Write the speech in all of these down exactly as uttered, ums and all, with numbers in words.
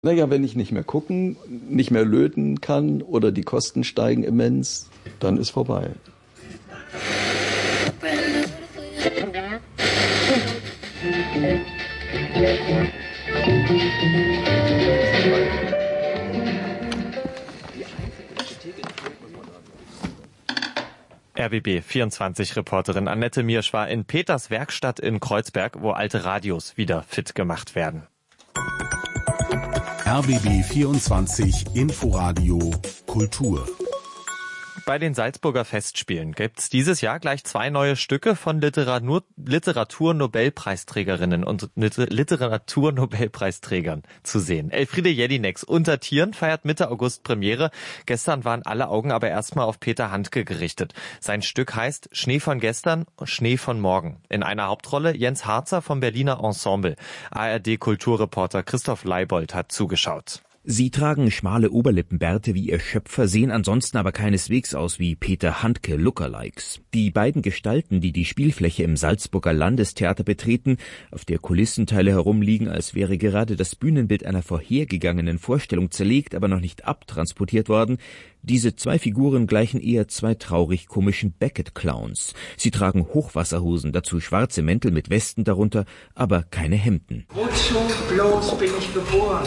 Naja, wenn ich nicht mehr gucken, nicht mehr löten kann oder die Kosten steigen immens, dann ist vorbei. R B B vierundzwanzig-Reporterin Annette Miersch war in Peters Werkstatt in Kreuzberg, wo alte Radios wieder fit gemacht werden. R B B vierundzwanzig Inforadio Kultur. Bei den Salzburger Festspielen gibt's dieses Jahr gleich zwei neue Stücke von Literatur- Literaturnobelpreisträgerinnen und Literaturnobelpreisträgern zu sehen. Elfriede Jedineks Unter Tieren feiert Mitte August Premiere. Gestern waren alle Augen aber erstmal auf Peter Handke gerichtet. Sein Stück heißt Schnee von gestern, Schnee von morgen. In einer Hauptrolle Jens Harzer vom Berliner Ensemble. A R D-Kulturreporter Christoph Leibold hat zugeschaut. Sie tragen schmale Oberlippenbärte wie ihr Schöpfer, sehen ansonsten aber keineswegs aus wie Peter Handke Lookalikes. Die beiden Gestalten, die die Spielfläche im Salzburger Landestheater betreten, auf der Kulissenteile herumliegen, als wäre gerade das Bühnenbild einer vorhergegangenen Vorstellung zerlegt, aber noch nicht abtransportiert worden. Diese zwei Figuren gleichen eher zwei traurig-komischen Beckett-Clowns. Sie tragen Hochwasserhosen, dazu schwarze Mäntel mit Westen darunter, aber keine Hemden. Wozu bloß bin ich geboren?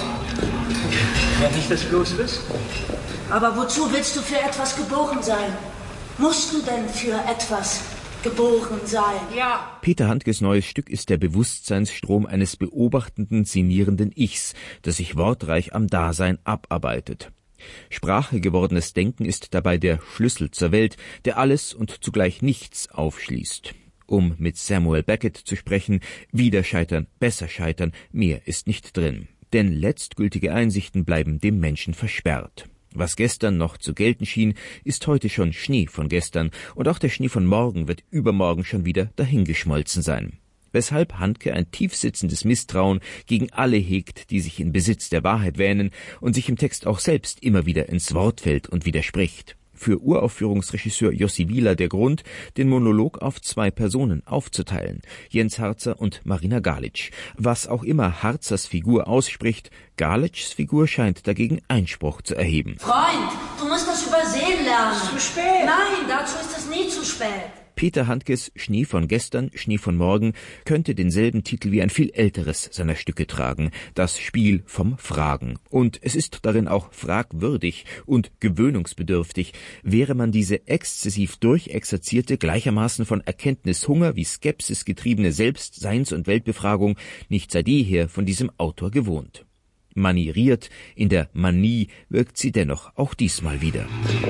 Wenn ich das bloß wüsste. Aber wozu willst du für etwas geboren sein? Musst du denn für etwas geboren sein? Ja. Peter Handkes neues Stück ist der Bewusstseinsstrom eines beobachtenden, sinnierenden Ichs, das sich wortreich am Dasein abarbeitet. Sprache gewordenes Denken ist dabei der Schlüssel zur Welt, der alles und zugleich nichts aufschließt. Um mit Samuel Beckett zu sprechen, wieder scheitern, besser scheitern, mehr ist nicht drin. Denn letztgültige Einsichten bleiben dem Menschen versperrt. Was gestern noch zu gelten schien, ist heute schon Schnee von gestern, und auch der Schnee von morgen wird übermorgen schon wieder dahingeschmolzen sein. Weshalb Handke ein tiefsitzendes Misstrauen gegen alle hegt, die sich in Besitz der Wahrheit wähnen und sich im Text auch selbst immer wieder ins Wort fällt und widerspricht. Für Uraufführungsregisseur Jussi Wieler der Grund, den Monolog auf zwei Personen aufzuteilen, Jens Harzer und Marina Galic. Was auch immer Harzers Figur ausspricht, Galics Figur scheint dagegen Einspruch zu erheben. Freund, du musst das übersehen lernen. Zu spät. Nein, dazu ist es nie zu spät. Peter Handkes Schnee von gestern, Schnee von morgen könnte denselben Titel wie ein viel älteres seiner Stücke tragen, das Spiel vom Fragen. Und es ist darin auch fragwürdig und gewöhnungsbedürftig, wäre man diese exzessiv durchexerzierte, gleichermaßen von Erkenntnishunger wie Skepsis getriebene Selbstseins- und Weltbefragung nicht seit jeher von diesem Autor gewohnt. Manieriert, in der Manie wirkt sie dennoch auch diesmal wieder.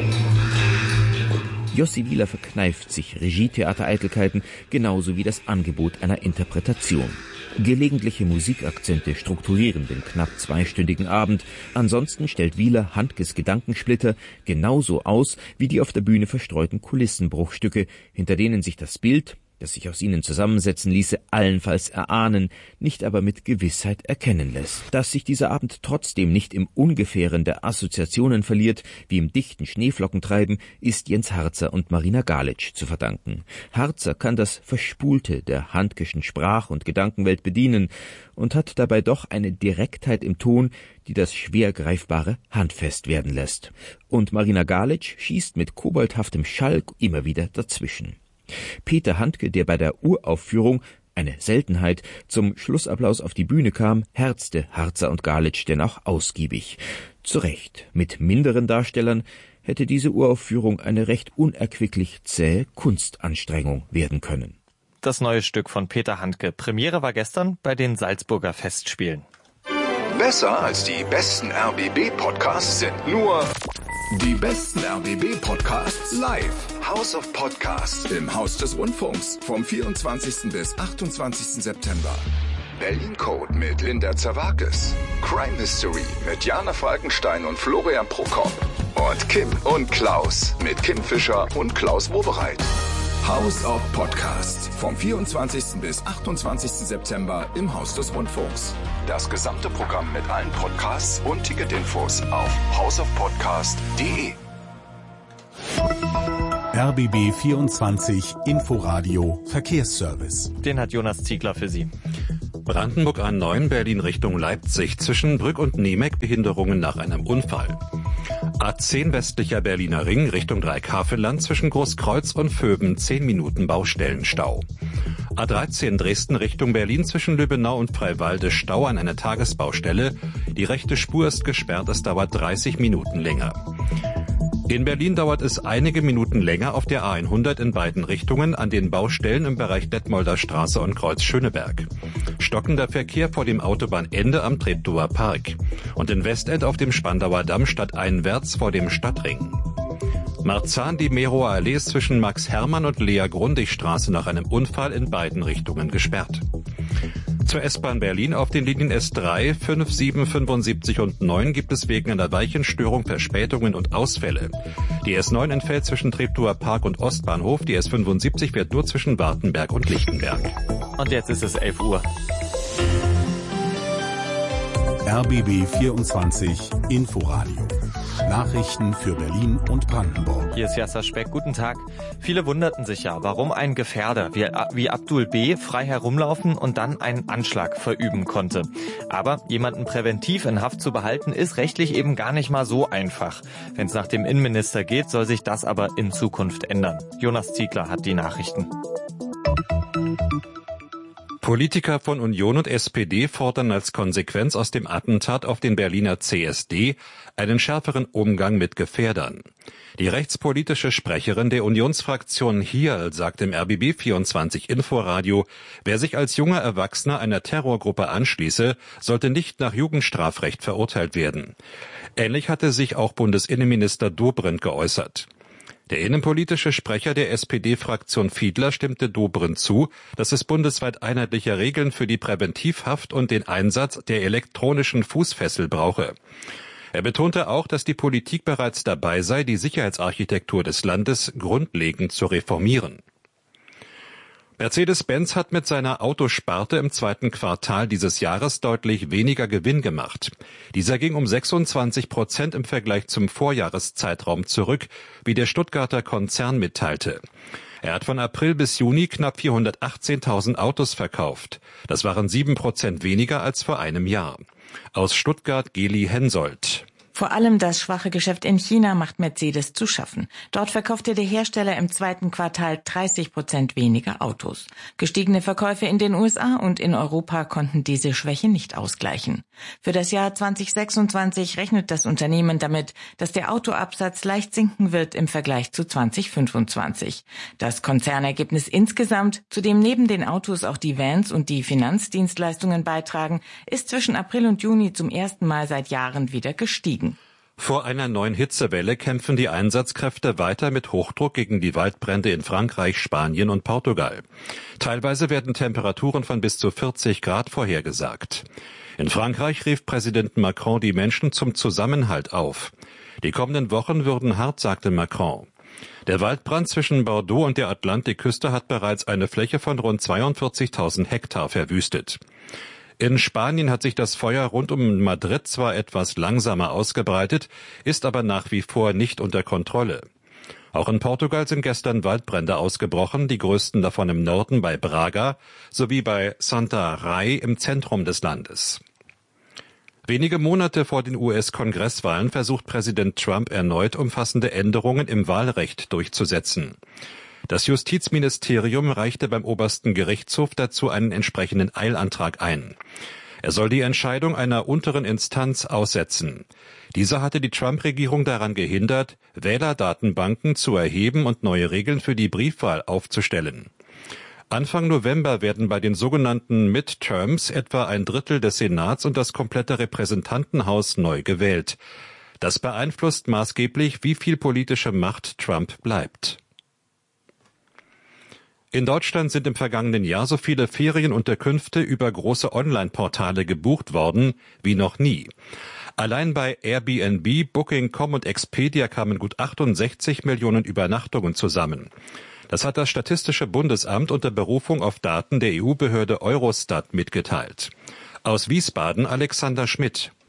Jussi Wieler verkneift sich Regietheatereitelkeiten genauso wie das Angebot einer Interpretation. Gelegentliche Musikakzente strukturieren den knapp zweistündigen Abend. Ansonsten stellt Wieler Handkes Gedankensplitter genauso aus wie die auf der Bühne verstreuten Kulissenbruchstücke, hinter denen sich das Bild, das sich aus ihnen zusammensetzen ließe, allenfalls erahnen, nicht aber mit Gewissheit erkennen lässt. Dass sich dieser Abend trotzdem nicht im Ungefähren der Assoziationen verliert, wie im dichten Schneeflockentreiben, ist Jens Harzer und Marina Galic zu verdanken. Harzer kann das Verspulte der Handkeschen Sprach- und Gedankenwelt bedienen und hat dabei doch eine Direktheit im Ton, die das schwer Greifbare handfest werden lässt. Und Marina Galic schießt mit koboldhaftem Schall immer wieder dazwischen. Peter Handke, der bei der Uraufführung, eine Seltenheit, zum Schlussapplaus auf die Bühne kam, herzte Harzer und Galic denn auch ausgiebig. Zu Recht, mit minderen Darstellern hätte diese Uraufführung eine recht unerquicklich zähe Kunstanstrengung werden können. Das neue Stück von Peter Handke. Premiere war gestern bei den Salzburger Festspielen. Besser als die besten R B B-Podcasts sind nur die besten R B B-Podcasts live. House of Podcasts im Haus des Rundfunks vom vierundzwanzigsten bis achtundzwanzigsten September. Berlin Code mit Linda Zerwakis. Crime History mit Jana Falkenstein und Florian Prokop. Und Kim und Klaus mit Kim Fischer und Klaus Wobereit. House of Podcasts vom vierundzwanzigsten bis achtundzwanzigsten September im Haus des Rundfunks. Das gesamte Programm mit allen Podcasts und Ticketinfos auf house of podcast punkt de. R B B vierundzwanzig Inforadio Verkehrsservice. Den hat Jonas Ziegler für Sie. Brandenburg A neun Berlin Richtung Leipzig, zwischen Brück und Niemeck Behinderungen nach einem Unfall. A zehn westlicher Berliner Ring Richtung Dreieckhavelland, zwischen Großkreuz und Vöben zehn Minuten Baustellenstau. A dreizehn Dresden Richtung Berlin, zwischen Lübbenau und Freiwalde Stau an einer Tagesbaustelle. Die rechte Spur ist gesperrt, es dauert dreißig Minuten länger. In Berlin dauert es einige Minuten länger auf der A hundert in beiden Richtungen an den Baustellen im Bereich Detmolder Straße und Kreuz Schöneberg. Stockender Verkehr vor dem Autobahnende am Treptower Park. Und in Westend auf dem Spandauer Damm stadteinwärts vor dem Stadtring. Marzahn, die Merower Allee ist zwischen Max Hermann und Lea Grundig-Straße nach einem Unfall in beiden Richtungen gesperrt. Zur S-Bahn Berlin auf den Linien S drei, fünf, sieben, fünfundsiebzig und neun gibt es wegen einer Weichenstörung Verspätungen und Ausfälle. Die S neun entfällt zwischen Treptower Park und Ostbahnhof, die S fünfundsiebzig fährt nur zwischen Wartenberg und Lichtenberg. Und jetzt ist es elf Uhr. R B B vierundzwanzig Inforadio. Nachrichten für Berlin und Brandenburg. Hier ist Jasser Speck, guten Tag. Viele wunderten sich ja, warum ein Gefährder wie, wie Abdul B. frei herumlaufen und dann einen Anschlag verüben konnte. Aber jemanden präventiv in Haft zu behalten, ist rechtlich eben gar nicht mal so einfach. Wenn es nach dem Innenminister geht, soll sich das aber in Zukunft ändern. Jonas Ziegler hat die Nachrichten. Politiker von Union und S P D fordern als Konsequenz aus dem Attentat auf den Berliner C S D einen schärferen Umgang mit Gefährdern. Die rechtspolitische Sprecherin der Unionsfraktion Hierl sagt im R B B vierundzwanzig Inforadio, wer sich als junger Erwachsener einer Terrorgruppe anschließe, sollte nicht nach Jugendstrafrecht verurteilt werden. Ähnlich hatte sich auch Bundesinnenminister Dobrindt geäußert. Der innenpolitische Sprecher der S P D-Fraktion Fiedler stimmte Dobrindt zu, dass es bundesweit einheitliche Regeln für die Präventivhaft und den Einsatz der elektronischen Fußfessel brauche. Er betonte auch, dass die Politik bereits dabei sei, die Sicherheitsarchitektur des Landes grundlegend zu reformieren. Mercedes-Benz hat mit seiner Autosparte im zweiten Quartal dieses Jahres deutlich weniger Gewinn gemacht. Dieser ging um sechsundzwanzig Prozent im Vergleich zum Vorjahreszeitraum zurück, wie der Stuttgarter Konzern mitteilte. Er hat von April bis Juni knapp vierhundertachtzehntausend Autos verkauft. Das waren sieben Prozent weniger als vor einem Jahr. Aus Stuttgart Geli Hensoldt. Vor allem das schwache Geschäft in China macht Mercedes zu schaffen. Dort verkaufte der Hersteller im zweiten Quartal dreißig Prozent weniger Autos. Gestiegene Verkäufe in den U S A und in Europa konnten diese Schwäche nicht ausgleichen. Für das Jahr zweitausendsechsundzwanzig rechnet das Unternehmen damit, dass der Autoabsatz leicht sinken wird im Vergleich zu zweitausendfünfundzwanzig. Das Konzernergebnis insgesamt, zu dem neben den Autos auch die Vans und die Finanzdienstleistungen beitragen, ist zwischen April und Juni zum ersten Mal seit Jahren wieder gestiegen. Vor einer neuen Hitzewelle kämpfen die Einsatzkräfte weiter mit Hochdruck gegen die Waldbrände in Frankreich, Spanien und Portugal. Teilweise werden Temperaturen von bis zu vierzig Grad vorhergesagt. In Frankreich rief Präsident Macron die Menschen zum Zusammenhalt auf. Die kommenden Wochen würden hart, sagte Macron. Der Waldbrand zwischen Bordeaux und der Atlantikküste hat bereits eine Fläche von rund zweiundvierzigtausend Hektar verwüstet. In Spanien hat sich das Feuer rund um Madrid zwar etwas langsamer ausgebreitet, ist aber nach wie vor nicht unter Kontrolle. Auch in Portugal sind gestern Waldbrände ausgebrochen, die größten davon im Norden bei Braga sowie bei Santarém im Zentrum des Landes. Wenige Monate vor den U S-Kongresswahlen versucht Präsident Trump erneut umfassende Änderungen im Wahlrecht durchzusetzen. Das Justizministerium reichte beim obersten Gerichtshof dazu einen entsprechenden Eilantrag ein. Er soll die Entscheidung einer unteren Instanz aussetzen. Diese hatte die Trump-Regierung daran gehindert, Wählerdatenbanken zu erheben und neue Regeln für die Briefwahl aufzustellen. Anfang November werden bei den sogenannten Midterms etwa ein Drittel des Senats und das komplette Repräsentantenhaus neu gewählt. Das beeinflusst maßgeblich, wie viel politische Macht Trump bleibt. In Deutschland sind im vergangenen Jahr so viele Ferienunterkünfte über große Online-Portale gebucht worden wie noch nie. Allein bei Airbnb, Booking Punkt com und Expedia kamen gut achtundsechzig Millionen Übernachtungen zusammen. Das hat das Statistische Bundesamt unter Berufung auf Daten der E U-Behörde Eurostat mitgeteilt. Aus Wiesbaden Alexander Schmidt.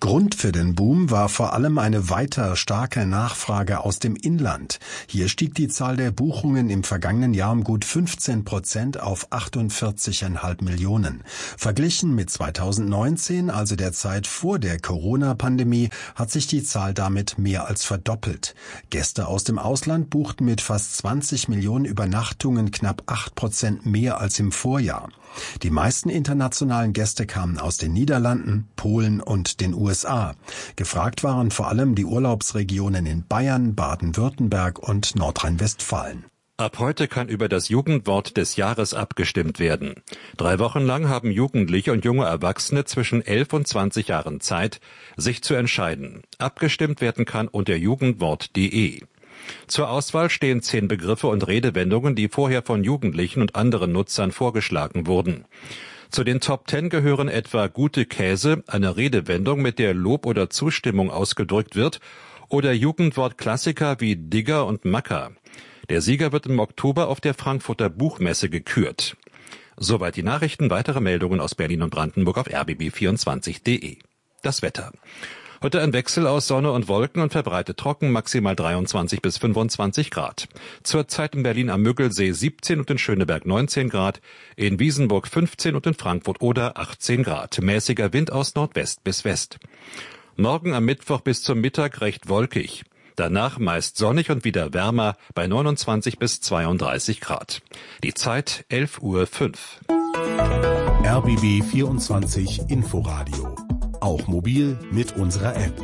Grund für den Boom war vor allem eine weiter starke Nachfrage aus dem Inland. Hier stieg die Zahl der Buchungen im vergangenen Jahr um gut fünfzehn Prozent auf achtundvierzig Komma fünf Millionen. Verglichen mit zweitausendneunzehn, also der Zeit vor der Corona-Pandemie, hat sich die Zahl damit mehr als verdoppelt. Gäste aus dem Ausland buchten mit fast zwanzig Millionen Übernachtungen knapp acht Prozent mehr als im Vorjahr. Die meisten internationalen Gäste kamen aus den Niederlanden, Polen und den U S A. Gefragt waren vor allem die Urlaubsregionen in Bayern, Baden-Württemberg und Nordrhein-Westfalen. Ab heute kann über das Jugendwort des Jahres abgestimmt werden. Drei Wochen lang haben Jugendliche und junge Erwachsene zwischen elf und zwanzig Jahren Zeit, sich zu entscheiden. Abgestimmt werden kann unter jugendwort punkt de. Zur Auswahl stehen zehn Begriffe und Redewendungen, die vorher von Jugendlichen und anderen Nutzern vorgeschlagen wurden. Zu den Top Ten gehören etwa gute Käse, eine Redewendung, mit der Lob oder Zustimmung ausgedrückt wird, oder Jugendwortklassiker wie Digger und Macker. Der Sieger wird im Oktober auf der Frankfurter Buchmesse gekürt. Soweit die Nachrichten. Weitere Meldungen aus Berlin und Brandenburg auf r b b vierundzwanzig punkt de. Das Wetter. Heute ein Wechsel aus Sonne und Wolken und verbreitet trocken, maximal dreiundzwanzig bis fünfundzwanzig Grad. Zurzeit in Berlin am Müggelsee siebzehn und in Schöneberg neunzehn Grad, in Wiesenburg fünfzehn und in Frankfurt oder achtzehn Grad. Mäßiger Wind aus Nordwest bis West. Morgen am Mittwoch bis zum Mittag recht wolkig. Danach meist sonnig und wieder wärmer bei neunundzwanzig bis zweiunddreißig Grad. Die Zeit elf Uhr fünf. R B B vierundzwanzig Inforadio. Auch mobil mit unserer App.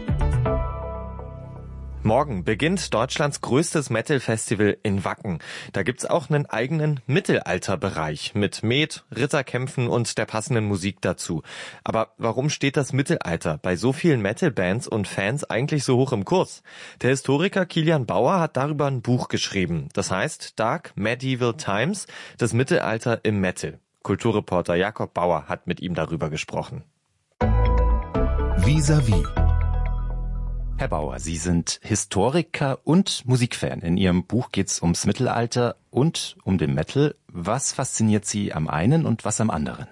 Morgen beginnt Deutschlands größtes Metal-Festival in Wacken. Da gibt's auch einen eigenen Mittelalterbereich mit Met, Ritterkämpfen und der passenden Musik dazu. Aber warum steht das Mittelalter bei so vielen Metal-Bands und Fans eigentlich so hoch im Kurs? Der Historiker Kilian Bauer hat darüber ein Buch geschrieben. Das heißt Dark Medieval Times, das Mittelalter im Metal. Kulturreporter Jakob Bauer hat mit ihm darüber gesprochen. Vis-à-vis. Herr Bauer, Sie sind Historiker und Musikfan. In Ihrem Buch geht es ums Mittelalter und um den Metal. Was fasziniert Sie am einen und was am anderen?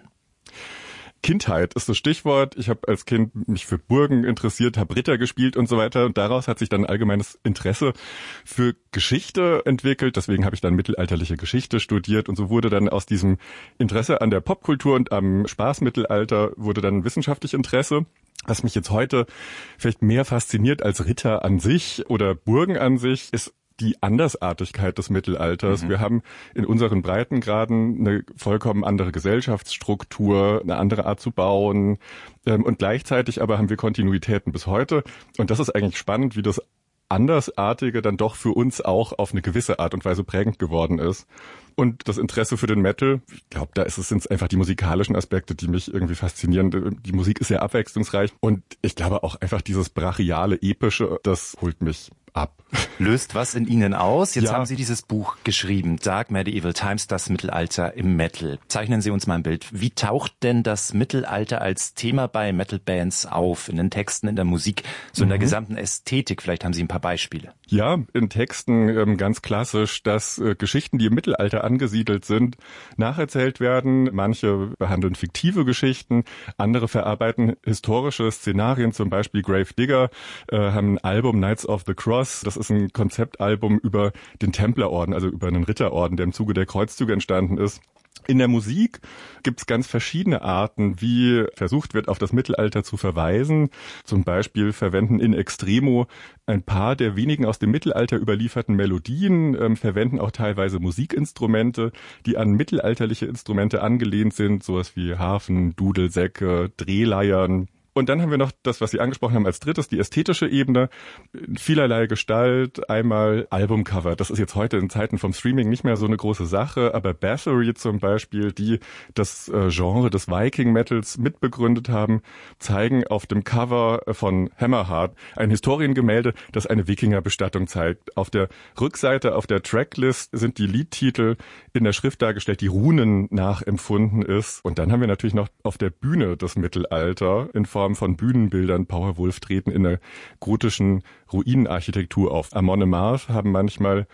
Kindheit ist das Stichwort. Ich habe als Kind mich für Burgen interessiert, habe Ritter gespielt und so weiter. Und daraus hat sich dann ein allgemeines Interesse für Geschichte entwickelt. Deswegen habe ich dann mittelalterliche Geschichte studiert. Und so wurde dann aus diesem Interesse an der Popkultur und am Spaßmittelalter wurde dann wissenschaftlich Interesse. Was mich jetzt heute vielleicht mehr fasziniert als Ritter an sich oder Burgen an sich, ist die Andersartigkeit des Mittelalters. Mhm. Wir haben in unseren Breitengraden eine vollkommen andere Gesellschaftsstruktur, eine andere Art zu bauen, ähm, und gleichzeitig aber haben wir Kontinuitäten bis heute. Und das ist eigentlich spannend, wie das Andersartige dann doch für uns auch auf eine gewisse Art und Weise prägend geworden ist. Und das Interesse für den Metal, ich glaube, da ist es, sind es einfach die musikalischen Aspekte, die mich irgendwie faszinieren. Die Musik ist sehr abwechslungsreich und ich glaube auch einfach dieses brachiale, epische, das holt mich ab. Löst was in Ihnen aus? Jetzt ja. haben Sie dieses Buch geschrieben, Dark Medieval Times, das Mittelalter im Metal. Zeichnen Sie uns mal ein Bild. Wie taucht denn das Mittelalter als Thema bei Metal-Bands auf? In den Texten, in der Musik, so in der mhm. gesamten Ästhetik? Vielleicht haben Sie ein paar Beispiele. Ja, in Texten ähm, ganz klassisch, dass äh, Geschichten, die im Mittelalter angesiedelt sind, nacherzählt werden. Manche behandeln fiktive Geschichten, andere verarbeiten historische Szenarien, zum Beispiel Grave Digger äh, haben ein Album Knights of the Cross. Das ist ein Konzeptalbum über den Templerorden, also über einen Ritterorden, der im Zuge der Kreuzzüge entstanden ist. In der Musik gibt es ganz verschiedene Arten, wie versucht wird, auf das Mittelalter zu verweisen. Zum Beispiel verwenden in extremo ein paar der wenigen aus dem Mittelalter überlieferten Melodien, ähm, verwenden auch teilweise Musikinstrumente, die an mittelalterliche Instrumente angelehnt sind, sowas wie Harfen, Dudelsäcke, Drehleiern. Und dann haben wir noch das, was Sie angesprochen haben als drittes, die ästhetische Ebene. Vielerlei Gestalt, einmal Albumcover. Das ist jetzt heute in Zeiten vom Streaming nicht mehr so eine große Sache, aber Bathory zum Beispiel, die das Genre des Viking-Metals mitbegründet haben, zeigen auf dem Cover von Hammerheart ein Historiengemälde, das eine Wikingerbestattung zeigt. Auf der Rückseite, auf der Tracklist sind die Liedtitel in der Schrift dargestellt, die Runen nachempfunden ist. Und dann haben wir natürlich noch auf der Bühne das Mittelalter in Form von Bühnenbildern. Powerwolf treten in der gotischen Ruinenarchitektur auf. Amon Amarth haben manchmal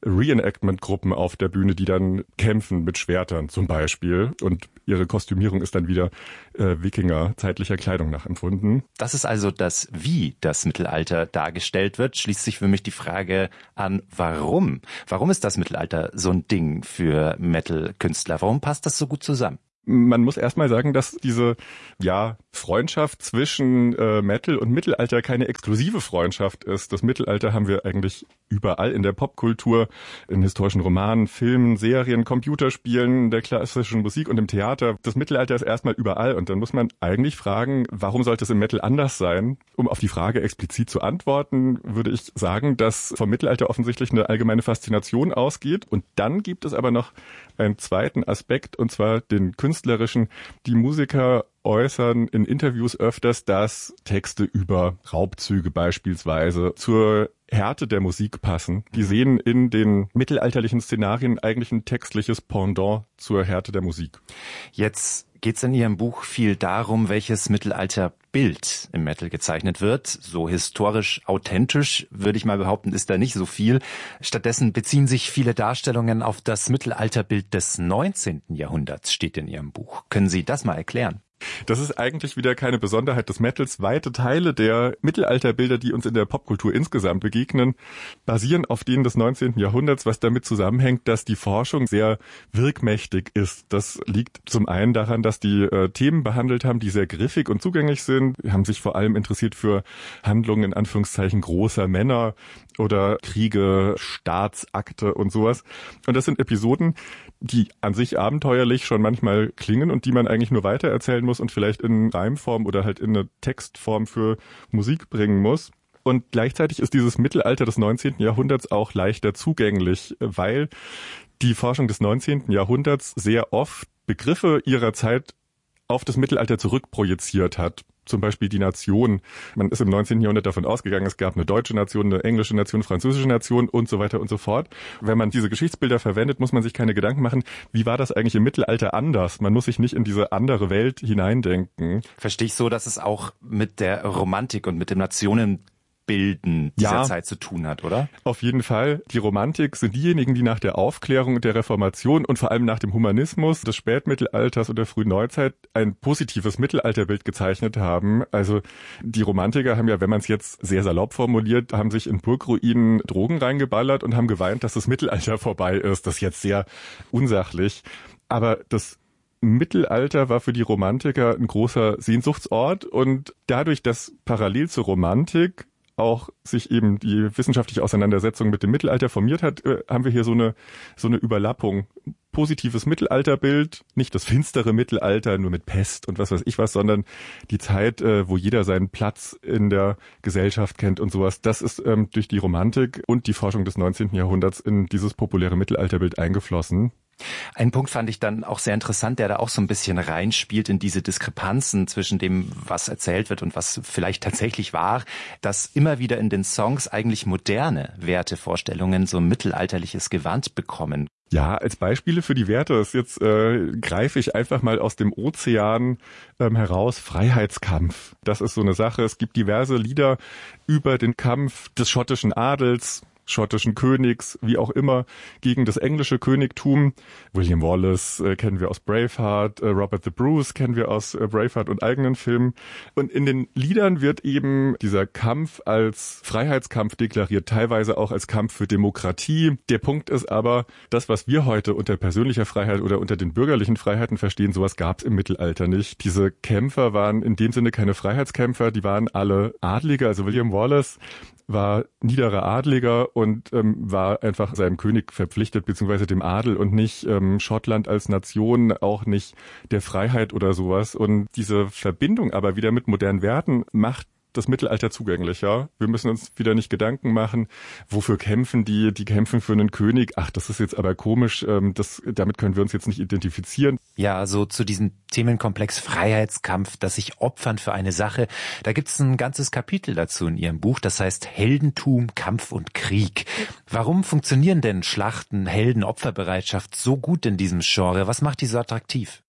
Reenactment-Gruppen auf der Bühne, die dann kämpfen mit Schwertern zum Beispiel. Und ihre Kostümierung ist dann wieder äh, Wikinger zeitlicher Kleidung nachempfunden. Das ist also das, wie das Mittelalter dargestellt wird. Schließt sich für mich die Frage an, warum? Warum ist das Mittelalter so ein Ding für Metal-Künstler? Warum passt das so gut zusammen? Man muss erstmal sagen, dass diese ja Freundschaft zwischen äh, Metal und Mittelalter keine exklusive Freundschaft ist. Das Mittelalter haben wir eigentlich überall in der Popkultur, in historischen Romanen, Filmen, Serien, Computerspielen, der klassischen Musik und im Theater. Das Mittelalter ist erstmal überall und dann muss man eigentlich fragen, warum sollte es im Metal anders sein? Um auf die Frage explizit zu antworten, würde ich sagen, dass vom Mittelalter offensichtlich eine allgemeine Faszination ausgeht. Und dann gibt es aber noch einen zweiten Aspekt, und zwar den künstlerischen. Die Musiker äußern in Interviews öfters, dass Texte über Raubzüge beispielsweise zur Härte der Musik passen. Die sehen in den mittelalterlichen Szenarien eigentlich ein textliches Pendant zur Härte der Musik. Jetzt geht es in Ihrem Buch viel darum, welches Mittelalterbild im Metal gezeichnet wird. So historisch authentisch, würde ich mal behaupten, ist da nicht so viel. Stattdessen beziehen sich viele Darstellungen auf das Mittelalterbild des neunzehnten Jahrhunderts, steht in Ihrem Buch. Können Sie das mal erklären? Das ist eigentlich wieder keine Besonderheit des Metals. Weite Teile der Mittelalterbilder, die uns in der Popkultur insgesamt begegnen, basieren auf denen des neunzehnten Jahrhunderts, was damit zusammenhängt, dass die Forschung sehr wirkmächtig ist. Das liegt zum einen daran, dass die äh, Themen behandelt haben, die sehr griffig und zugänglich sind. Sie haben sich vor allem interessiert für Handlungen in Anführungszeichen großer Männer oder Kriege, Staatsakte und sowas. Und das sind Episoden, die an sich abenteuerlich schon manchmal klingen und die man eigentlich nur weitererzählen muss und vielleicht in Reimform oder halt in eine Textform für Musik bringen muss. Und gleichzeitig ist dieses Mittelalter des neunzehnten Jahrhunderts auch leichter zugänglich, weil die Forschung des neunzehnten Jahrhunderts sehr oft Begriffe ihrer Zeit auf das Mittelalter zurückprojiziert hat. Zum Beispiel die Nation. Man ist im neunzehnten Jahrhundert davon ausgegangen, es gab eine deutsche Nation, eine englische Nation, eine französische Nation und so weiter und so fort. Wenn man diese Geschichtsbilder verwendet, muss man sich keine Gedanken machen, wie war das eigentlich im Mittelalter anders? Man muss sich nicht in diese andere Welt hineindenken. Verstehe ich so, dass es auch mit der Romantik und mit dem Nationen Bilden dieser ja, Zeit zu tun hat, oder? Auf jeden Fall. Die Romantik sind diejenigen, die nach der Aufklärung und der Reformation und vor allem nach dem Humanismus des Spätmittelalters und der frühen Neuzeit ein positives Mittelalterbild gezeichnet haben. Also die Romantiker haben ja, wenn man es jetzt sehr salopp formuliert, haben sich in Burgruinen Drogen reingeballert und haben geweint, dass das Mittelalter vorbei ist. Das ist jetzt sehr unsachlich. Aber das Mittelalter war für die Romantiker ein großer Sehnsuchtsort und dadurch, dass parallel zur Romantik auch sich eben die wissenschaftliche Auseinandersetzung mit dem Mittelalter formiert hat, haben wir hier so eine so eine Überlappung. Positives Mittelalterbild, nicht das finstere Mittelalter, nur mit Pest und was weiß ich was, sondern die Zeit, wo jeder seinen Platz in der Gesellschaft kennt und sowas. Das ist ähm, durch die Romantik und die Forschung des neunzehnten Jahrhunderts in dieses populäre Mittelalterbild eingeflossen. Ein Punkt fand ich dann auch sehr interessant, der da auch so ein bisschen reinspielt in diese Diskrepanzen zwischen dem, was erzählt wird und was vielleicht tatsächlich war, dass immer wieder in den Songs eigentlich moderne Wertevorstellungen so mittelalterliches Gewand bekommen. Ja, als Beispiele für die Werte ist jetzt äh, greife ich einfach mal aus dem Ozean ähm, heraus Freiheitskampf. Das ist so eine Sache. Es gibt diverse Lieder über den Kampf des schottischen Adels, schottischen Königs, wie auch immer, gegen das englische Königtum. William Wallace äh, kennen wir aus Braveheart, äh, Robert the Bruce kennen wir aus äh, Braveheart und eigenen Filmen. Und in den Liedern wird eben dieser Kampf als Freiheitskampf deklariert, teilweise auch als Kampf für Demokratie. Der Punkt ist aber, das, was wir heute unter persönlicher Freiheit oder unter den bürgerlichen Freiheiten verstehen, sowas gab es im Mittelalter nicht. Diese Kämpfer waren in dem Sinne keine Freiheitskämpfer, die waren alle Adlige, also William Wallace war niederer Adliger und ähm, war einfach seinem König verpflichtet, beziehungsweise dem Adel und nicht ähm, Schottland als Nation, auch nicht der Freiheit oder sowas. Und diese Verbindung aber wieder mit modernen Werten macht das Mittelalter zugänglicher. Wir müssen uns wieder nicht Gedanken machen, wofür kämpfen die, die kämpfen für einen König. Ach, das ist jetzt aber komisch, das, damit können wir uns jetzt nicht identifizieren. Ja, also zu diesem Themenkomplex Freiheitskampf, das sich opfern für eine Sache, da gibt es ein ganzes Kapitel dazu in Ihrem Buch, das heißt Heldentum, Kampf und Krieg. Warum funktionieren denn Schlachten, Helden, Opferbereitschaft so gut in diesem Genre? Was macht die so attraktiv?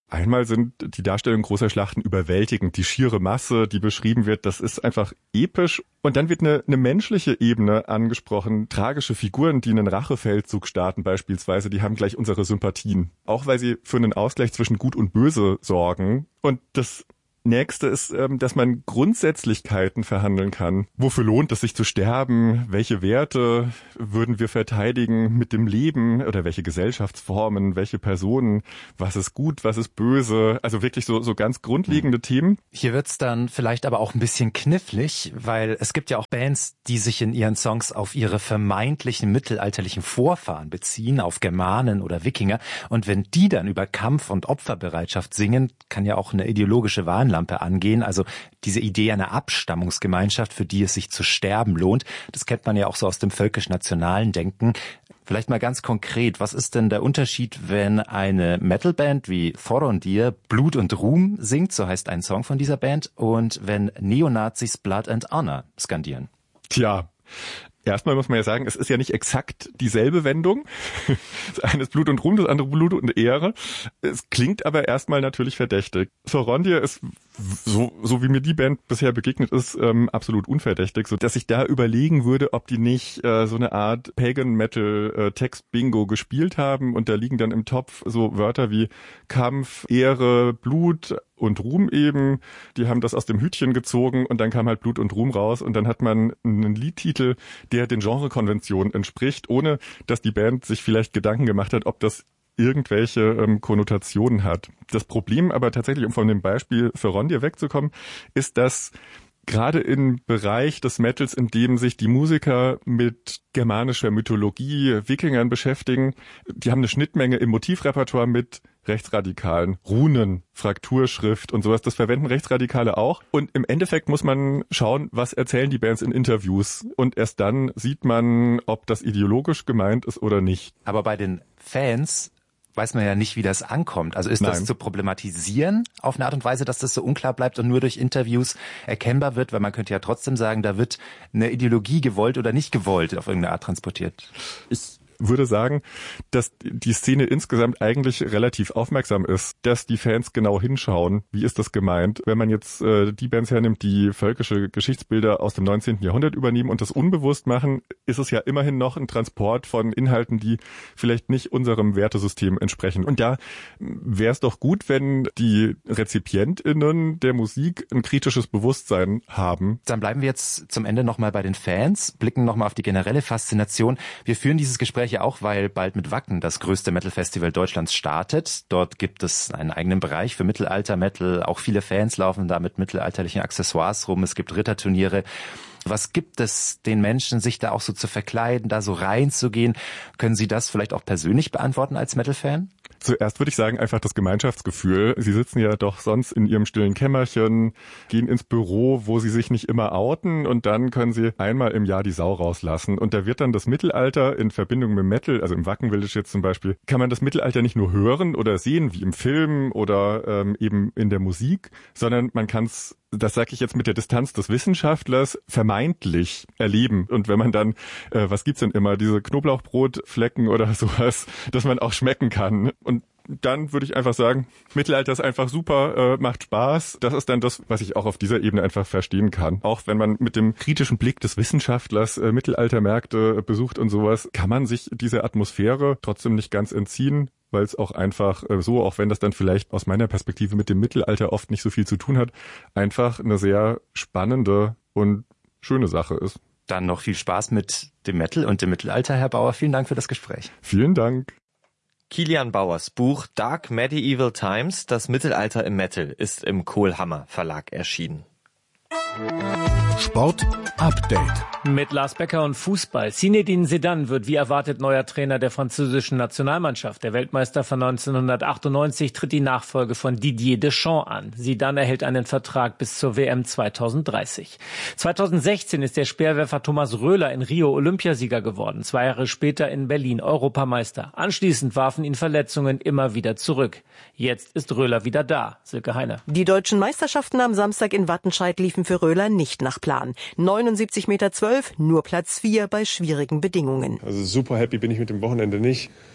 Einmal sind die Darstellungen großer Schlachten überwältigend. Die schiere Masse, die beschrieben wird, das ist einfach episch. Und dann wird eine, eine menschliche Ebene angesprochen. Tragische Figuren, die einen Rachefeldzug starten beispielsweise, die haben gleich unsere Sympathien. Auch weil sie für einen Ausgleich zwischen Gut und Böse sorgen. Und das Nächste ist, dass man Grundsätzlichkeiten verhandeln kann. Wofür lohnt es sich zu sterben? Welche Werte würden wir verteidigen mit dem Leben? Oder welche Gesellschaftsformen, welche Personen? Was ist gut, was ist böse? Also wirklich so, so ganz grundlegende Themen. Hier wird's dann vielleicht aber auch ein bisschen knifflig, weil es gibt ja auch Bands, die sich in ihren Songs auf ihre vermeintlichen mittelalterlichen Vorfahren beziehen, auf Germanen oder Wikinger. Und wenn die dann über Kampf und Opferbereitschaft singen, kann ja auch eine ideologische Warnlampe angehen, also diese Idee einer Abstammungsgemeinschaft, für die es sich zu sterben lohnt. Das kennt man ja auch so aus dem völkisch-nationalen Denken. Vielleicht mal ganz konkret, was ist denn der Unterschied, wenn eine Metalband wie Þorondir Blut und Ruhm singt, so heißt ein Song von dieser Band, und wenn Neonazis Blood and Honor skandieren? Tja, erstmal muss man ja sagen, es ist ja nicht exakt dieselbe Wendung. Das eine ist Blut und Ruhm, das andere Blut und Ehre. Es klingt aber erstmal natürlich verdächtig. Þorondir ist, so, so wie mir die Band bisher begegnet ist, ähm, absolut unverdächtig, so dass ich da überlegen würde, ob die nicht äh, so eine Art Pagan-Metal-Text-Bingo äh, gespielt haben, und da liegen dann im Topf so Wörter wie Kampf, Ehre, Blut und Ruhm eben. Die haben das aus dem Hütchen gezogen und dann kam halt Blut und Ruhm raus, und dann hat man einen Liedtitel, der den Genrekonventionen entspricht, ohne dass die Band sich vielleicht Gedanken gemacht hat, ob das irgendwelche ähm, Konnotationen hat. Das Problem aber tatsächlich, um von dem Beispiel Þorondir wegzukommen, ist, dass gerade im Bereich des Metals, in dem sich die Musiker mit germanischer Mythologie, Wikingern beschäftigen, die haben eine Schnittmenge im Motivrepertoire mit Rechtsradikalen, Runen, Frakturschrift und sowas. Das verwenden Rechtsradikale auch. Und im Endeffekt muss man schauen, was erzählen die Bands in Interviews. Und erst dann sieht man, ob das ideologisch gemeint ist oder nicht. Aber bei den Fans weiß man ja nicht, wie das ankommt. Also ist Nein. das zu problematisieren auf eine Art und Weise, dass das so unklar bleibt und nur durch Interviews erkennbar wird? Weil man könnte ja trotzdem sagen, da wird eine Ideologie gewollt oder nicht gewollt auf irgendeine Art transportiert. Ich würde sagen, dass die Szene insgesamt eigentlich relativ aufmerksam ist, dass die Fans genau hinschauen, wie ist das gemeint. Wenn man jetzt äh, die Bands hernimmt, die völkische Geschichtsbilder aus dem neunzehnten Jahrhundert übernehmen und das unbewusst machen, ist es ja immerhin noch ein Transport von Inhalten, die vielleicht nicht unserem Wertesystem entsprechen. Und da wäre es doch gut, wenn die RezipientInnen der Musik ein kritisches Bewusstsein haben. Dann bleiben wir jetzt zum Ende nochmal bei den Fans, blicken nochmal auf die generelle Faszination. Wir führen dieses Gespräch ja auch, weil bald mit Wacken das größte Metal-Festival Deutschlands startet. Dort gibt es einen eigenen Bereich für Mittelalter-Metal. Auch viele Fans laufen da mit mittelalterlichen Accessoires rum. Es gibt Ritterturniere. Was gibt es den Menschen, sich da auch so zu verkleiden, da so reinzugehen? Können Sie das vielleicht auch persönlich beantworten als Metal-Fan? Zuerst würde ich sagen, einfach das Gemeinschaftsgefühl. Sie sitzen ja doch sonst in ihrem stillen Kämmerchen, gehen ins Büro, wo sie sich nicht immer outen, und dann können sie einmal im Jahr die Sau rauslassen. Und da wird dann das Mittelalter in Verbindung mit Metal, also im Wacken Village jetzt zum Beispiel, kann man das Mittelalter nicht nur hören oder sehen, wie im Film oder ähm, eben in der Musik, sondern man kann es, das sage ich jetzt mit der Distanz des Wissenschaftlers, vermeintlich erleben. Und wenn man dann, äh, was gibt's denn immer, diese Knoblauchbrotflecken oder sowas, dass man auch schmecken kann. Und dann würde ich einfach sagen, Mittelalter ist einfach super, äh, macht Spaß. Das ist dann das, was ich auch auf dieser Ebene einfach verstehen kann. Auch wenn man mit dem kritischen Blick des Wissenschaftlers äh, Mittelaltermärkte äh, besucht und sowas, kann man sich dieser Atmosphäre trotzdem nicht ganz entziehen, weil es auch einfach äh, so, auch wenn das dann vielleicht aus meiner Perspektive mit dem Mittelalter oft nicht so viel zu tun hat, einfach eine sehr spannende und schöne Sache ist. Dann noch viel Spaß mit dem Metal und dem Mittelalter, Herr Bauer. Vielen Dank für das Gespräch. Vielen Dank. Kilian Bauers Buch Dark Medieval Times, das Mittelalter im Metal, ist im Kohlhammer Verlag erschienen. Sport Update. Mit Lars Becker und Fußball. Zinedine Zidane wird wie erwartet neuer Trainer der französischen Nationalmannschaft. Der Weltmeister von neunzehnhundertachtundneunzig tritt die Nachfolge von Didier Deschamps an. Zidane erhält einen Vertrag bis zur W M zweitausenddreißig. zweitausendsechzehn ist der Speerwerfer Thomas Röhler in Rio Olympiasieger geworden. Zwei Jahre später in Berlin Europameister. Anschließend warfen ihn Verletzungen immer wieder zurück. Jetzt ist Röhler wieder da. Silke Heine. Die deutschen Meisterschaften am Samstag in Wattenscheid liefen für Röhler nicht nach Plan. neunundsiebzig Meter zwölf, nur Platz vier bei schwierigen Bedingungen. Also super happy bin ich mit dem Wochenende nicht.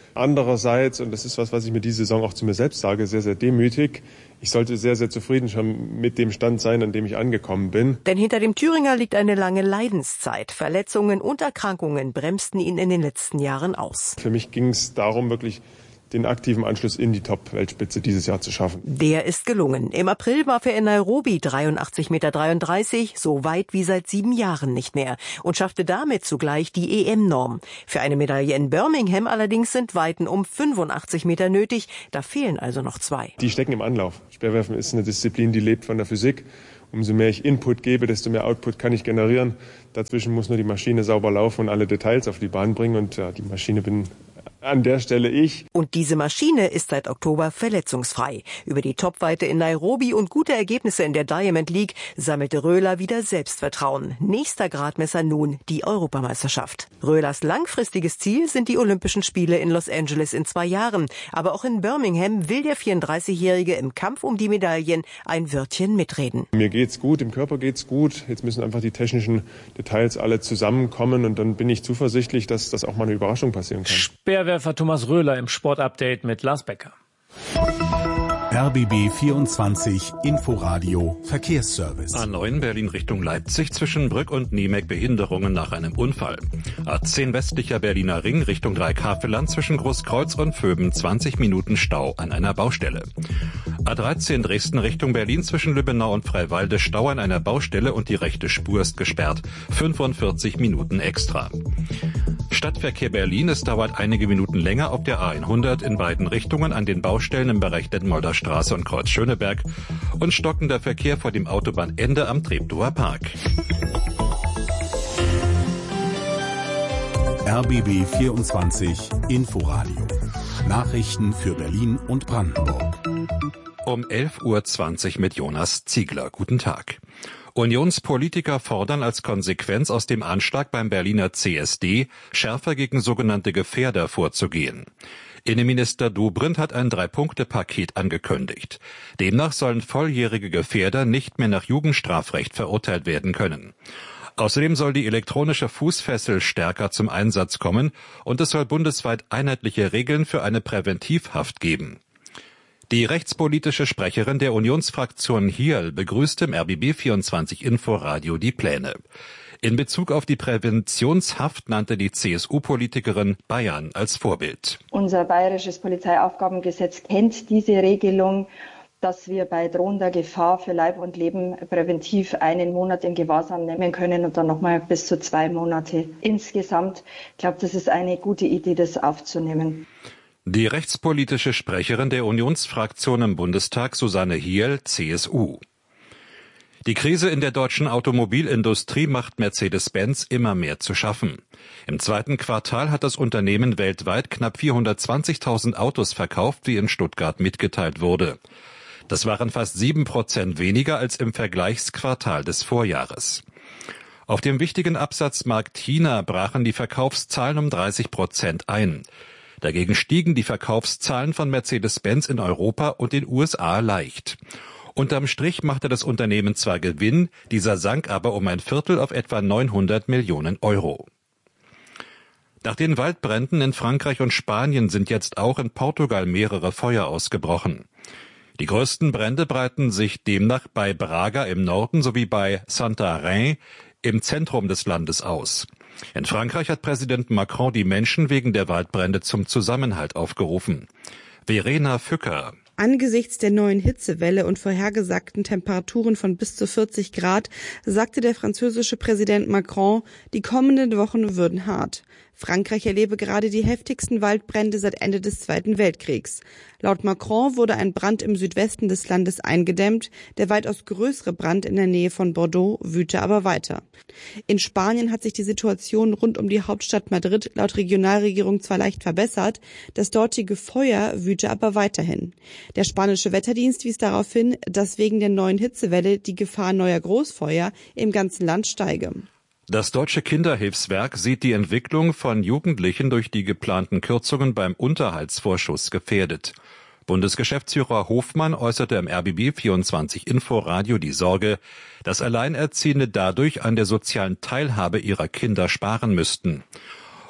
Andererseits, und das ist was, was ich mir diese Saison auch zu mir selbst sage, sehr, sehr demütig, ich sollte sehr, sehr zufrieden schon mit dem Stand sein, an dem ich angekommen bin. Denn hinter dem Thüringer liegt eine lange Leidenszeit. Verletzungen und Erkrankungen bremsten ihn in den letzten Jahren aus. Für mich ging es darum, wirklich den aktiven Anschluss in die Top-Weltspitze dieses Jahr zu schaffen. Der ist gelungen. Im April warf er in Nairobi dreiundachtzig Meter dreiunddreißig, so weit wie seit sieben Jahren nicht mehr, und schaffte damit zugleich die E M-Norm. Für eine Medaille in Birmingham allerdings sind Weiten um fünfundachtzig Meter nötig, da fehlen also noch zwei. Die stecken im Anlauf. Speerwerfen ist eine Disziplin, die lebt von der Physik. Umso mehr ich Input gebe, desto mehr Output kann ich generieren. Dazwischen muss nur die Maschine sauber laufen und alle Details auf die Bahn bringen. Und ja, die Maschine bin an der Stelle ich. Und diese Maschine ist seit Oktober verletzungsfrei. Über die Topweite in Nairobi und gute Ergebnisse in der Diamond League sammelte Röhler wieder Selbstvertrauen. Nächster Gradmesser nun die Europameisterschaft. Röhlers langfristiges Ziel sind die Olympischen Spiele in Los Angeles in zwei Jahren. Aber auch in Birmingham will der vierunddreißigjährige im Kampf um die Medaillen ein Wörtchen mitreden. Mir geht's gut, im Körper geht's gut. Jetzt müssen einfach die technischen Details alle zusammenkommen und dann bin ich zuversichtlich, dass das auch mal eine Überraschung passieren kann. Speerwerfer Thomas Röhler im Sportupdate mit Lars Becker. R B B vierundzwanzig Inforadio Verkehrsservice. A neun Berlin Richtung Leipzig zwischen Brück und Niemeck Behinderungen nach einem Unfall. A zehn westlicher Berliner Ring Richtung Dreikaffelland zwischen Großkreuz und Vöben zwanzig Minuten Stau an einer Baustelle. A dreizehn Dresden Richtung Berlin zwischen Lübbenau und Freiwalde Stau an einer Baustelle und die rechte Spur ist gesperrt. fünfundvierzig Minuten extra. Stadtverkehr Berlin, es dauert einige Minuten länger auf der A hundert in beiden Richtungen an den Baustellen im Bereich Detmolder Straße und Kreuz Schöneberg und stockender Verkehr vor dem Autobahnende am Treptower Park. R B B vierundzwanzig Inforadio. Nachrichten für Berlin und Brandenburg. Um elf Uhr zwanzig mit Jonas Ziegler. Guten Tag. Unionspolitiker fordern als Konsequenz aus dem Anschlag beim Berliner C S D, schärfer gegen sogenannte Gefährder vorzugehen. Innenminister Dobrindt hat ein Drei-Punkte-Paket angekündigt. Demnach sollen volljährige Gefährder nicht mehr nach Jugendstrafrecht verurteilt werden können. Außerdem soll die elektronische Fußfessel stärker zum Einsatz kommen und es soll bundesweit einheitliche Regeln für eine Präventivhaft geben. Die rechtspolitische Sprecherin der Unionsfraktion Hierl begrüßt im R B B vierundzwanzig Inforadio die Pläne. In Bezug auf die Präventionshaft nannte die C S U-Politikerin Bayern als Vorbild. Unser bayerisches Polizeiaufgabengesetz kennt diese Regelung, dass wir bei drohender Gefahr für Leib und Leben präventiv einen Monat in Gewahrsam nehmen können und dann nochmal bis zu zwei Monate insgesamt. Ich glaube, das ist eine gute Idee, das aufzunehmen. Die rechtspolitische Sprecherin der Unionsfraktion im Bundestag, Susanne Hierl, C S U. Die Krise in der deutschen Automobilindustrie macht Mercedes-Benz immer mehr zu schaffen. Im zweiten Quartal hat das Unternehmen weltweit knapp vierhundertzwanzigtausend Autos verkauft, wie in Stuttgart mitgeteilt wurde. Das waren fast sieben Prozent weniger als im Vergleichsquartal des Vorjahres. Auf dem wichtigen Absatzmarkt China brachen die Verkaufszahlen um dreißig Prozent ein. Dagegen stiegen die Verkaufszahlen von Mercedes-Benz in Europa und den U S A leicht. Unterm Strich machte das Unternehmen zwar Gewinn, dieser sank aber um ein Viertel auf etwa neunhundert Millionen Euro. Nach den Waldbränden in Frankreich und Spanien sind jetzt auch in Portugal mehrere Feuer ausgebrochen. Die größten Brände breiten sich demnach bei Braga im Norden sowie bei Santarém im Zentrum des Landes aus. In Frankreich hat Präsident Macron die Menschen wegen der Waldbrände zum Zusammenhalt aufgerufen. Verena Fücker. Angesichts der neuen Hitzewelle und vorhergesagten Temperaturen von bis zu vierzig Grad sagte der französische Präsident Macron, die kommenden Wochen würden hart. Frankreich erlebe gerade die heftigsten Waldbrände seit Ende des Zweiten Weltkriegs. Laut Macron wurde ein Brand im Südwesten des Landes eingedämmt, der weitaus größere Brand in der Nähe von Bordeaux wüte aber weiter. In Spanien hat sich die Situation rund um die Hauptstadt Madrid laut Regionalregierung zwar leicht verbessert, das dortige Feuer wüte aber weiterhin. Der spanische Wetterdienst wies darauf hin, dass wegen der neuen Hitzewelle die Gefahr neuer Großfeuer im ganzen Land steige. Das Deutsche Kinderhilfswerk sieht die Entwicklung von Jugendlichen durch die geplanten Kürzungen beim Unterhaltsvorschuss gefährdet. Bundesgeschäftsführer Hofmann äußerte im R B B vierundzwanzig Inforadio die Sorge, dass Alleinerziehende dadurch an der sozialen Teilhabe ihrer Kinder sparen müssten.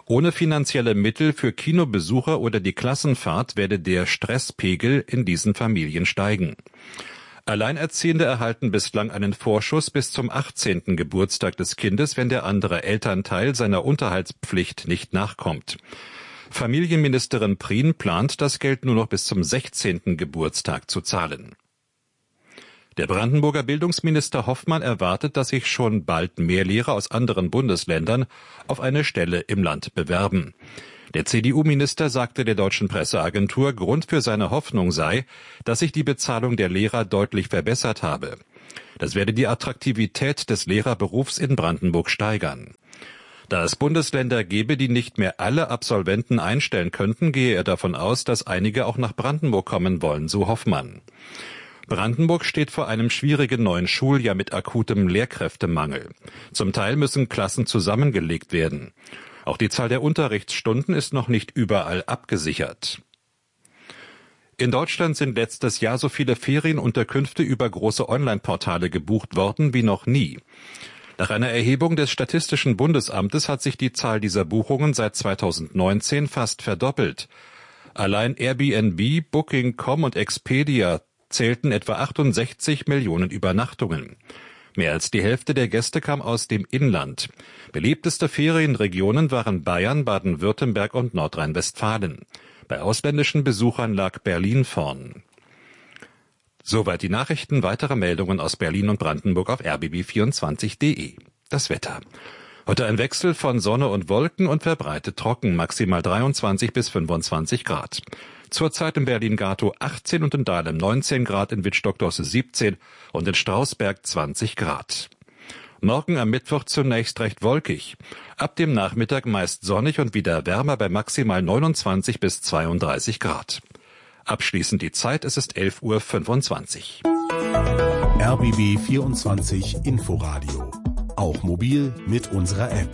Ohne finanzielle Mittel für Kinobesucher oder die Klassenfahrt werde der Stresspegel in diesen Familien steigen. Alleinerziehende erhalten bislang einen Vorschuss bis zum achtzehnten Geburtstag des Kindes, wenn der andere Elternteil seiner Unterhaltspflicht nicht nachkommt. Familienministerin Prien plant, das Geld nur noch bis zum sechzehnten Geburtstag zu zahlen. Der Brandenburger Bildungsminister Hoffmann erwartet, dass sich schon bald mehr Lehrer aus anderen Bundesländern auf eine Stelle im Land bewerben. Der C D U-Minister sagte der deutschen Presseagentur, Grund für seine Hoffnung sei, dass sich die Bezahlung der Lehrer deutlich verbessert habe. Das werde die Attraktivität des Lehrerberufs in Brandenburg steigern. Da es Bundesländer gebe, die nicht mehr alle Absolventen einstellen könnten, gehe er davon aus, dass einige auch nach Brandenburg kommen wollen, so Hoffmann. Brandenburg steht vor einem schwierigen neuen Schuljahr mit akutem Lehrkräftemangel. Zum Teil müssen Klassen zusammengelegt werden. Auch die Zahl der Unterrichtsstunden ist noch nicht überall abgesichert. In Deutschland sind letztes Jahr so viele Ferienunterkünfte über große Online-Portale gebucht worden wie noch nie. Nach einer Erhebung des Statistischen Bundesamtes hat sich die Zahl dieser Buchungen seit zweitausendneunzehn fast verdoppelt. Allein Airbnb, Booking Punkt com und Expedia zählten etwa achtundsechzig Millionen Übernachtungen. Mehr als die Hälfte der Gäste kam aus dem Inland. Beliebteste Ferienregionen waren Bayern, Baden-Württemberg und Nordrhein-Westfalen. Bei ausländischen Besuchern lag Berlin vorn. Soweit die Nachrichten. Weitere Meldungen aus Berlin und Brandenburg auf r b b vierundzwanzig punkt d e. Das Wetter. Heute ein Wechsel von Sonne und Wolken und verbreitet trocken, maximal dreiundzwanzig bis fünfundzwanzig Grad. Zurzeit in Berlin-Gatow achtzehn und in Dahlem neunzehn Grad, in Wittstock-Dosse siebzehn und in Strausberg zwanzig Grad. Morgen am Mittwoch zunächst recht wolkig. Ab dem Nachmittag meist sonnig und wieder wärmer bei maximal neunundzwanzig bis zweiunddreißig Grad. Abschließend die Zeit, es ist elf Uhr fünfundzwanzig. R B B vierundzwanzig Inforadio. Auch mobil mit unserer App.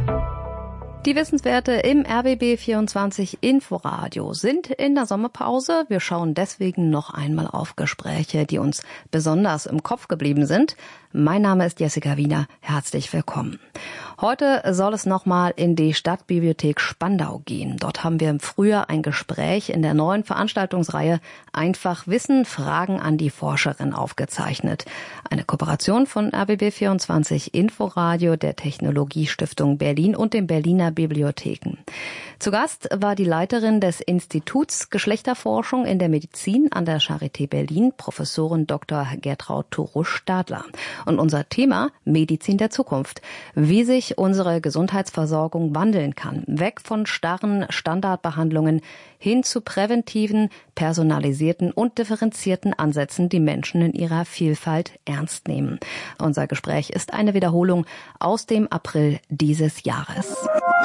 Die Wissenswerte im R B B vierundzwanzig Inforadio sind in der Sommerpause. Wir schauen deswegen noch einmal auf Gespräche, die uns besonders im Kopf geblieben sind. Mein Name ist Jessica Wiener. Herzlich willkommen. Heute soll es nochmal in die Stadtbibliothek Spandau gehen. Dort haben wir im Frühjahr ein Gespräch in der neuen Veranstaltungsreihe Einfach Wissen, Fragen an die Forscherin aufgezeichnet. Eine Kooperation von R B B vierundzwanzig Inforadio, der Technologiestiftung Berlin und den Berliner Bibliotheken. Zu Gast war die Leiterin des Instituts Geschlechterforschung in der Medizin an der Charité Berlin, Professorin Doktor Gertraud Turusch-Stadler. Und unser Thema Medizin der Zukunft. Wie sich unsere Gesundheitsversorgung wandeln kann. Weg von starren Standardbehandlungen hin zu präventiven, personalisierten und differenzierten Ansätzen, die Menschen in ihrer Vielfalt ernst nehmen. Unser Gespräch ist eine Wiederholung aus dem April dieses Jahres.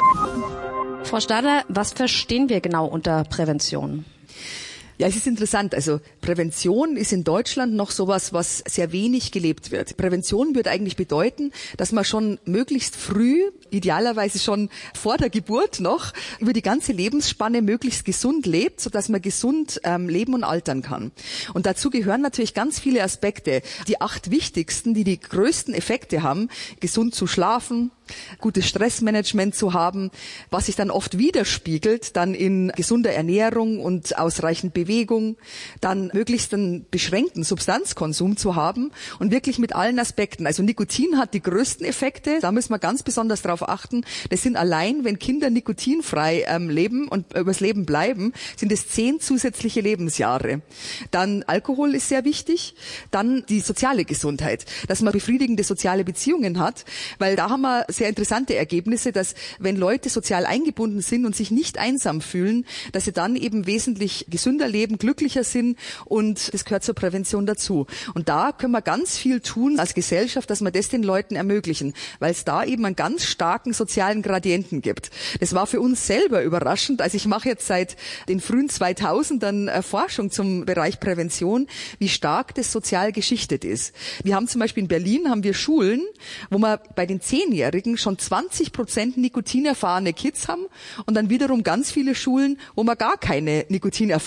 Frau Stadler, was verstehen wir genau unter Prävention? Ja, es ist interessant. Also Prävention ist in Deutschland noch sowas, was sehr wenig gelebt wird. Prävention würde eigentlich bedeuten, dass man schon möglichst früh, idealerweise schon vor der Geburt noch, über die ganze Lebensspanne möglichst gesund lebt, sodass man gesund ähm, leben und altern kann. Und dazu gehören natürlich ganz viele Aspekte. Die acht wichtigsten, die die größten Effekte haben, gesund zu schlafen, gutes Stressmanagement zu haben, was sich dann oft widerspiegelt, dann in gesunder Ernährung und ausreichend Bewegung, dann möglichst einen beschränkten Substanzkonsum zu haben und wirklich mit allen Aspekten. Also Nikotin hat die größten Effekte, da müssen wir ganz besonders darauf achten. Das sind allein, wenn Kinder nikotinfrei ähm, leben und äh, übers Leben bleiben, sind es zehn zusätzliche Lebensjahre. Dann Alkohol ist sehr wichtig, dann die soziale Gesundheit, dass man befriedigende soziale Beziehungen hat, weil da haben wir sehr interessante Ergebnisse, dass wenn Leute sozial eingebunden sind und sich nicht einsam fühlen, dass sie dann eben wesentlich gesünder leben, glücklicher sind und das gehört zur Prävention dazu. Und da können wir ganz viel tun als Gesellschaft, dass wir das den Leuten ermöglichen, weil es da eben einen ganz starken sozialen Gradienten gibt. Das war für uns selber überraschend. Also ich mache jetzt seit den frühen zweitausendern Forschung zum Bereich Prävention, wie stark das sozial geschichtet ist. Wir haben zum Beispiel in Berlin haben wir Schulen, wo wir bei den Zehnjährigen schon zwanzig Prozent nikotinerfahrene Kids haben und dann wiederum ganz viele Schulen, wo wir gar keine nikotinerfahrenen Kids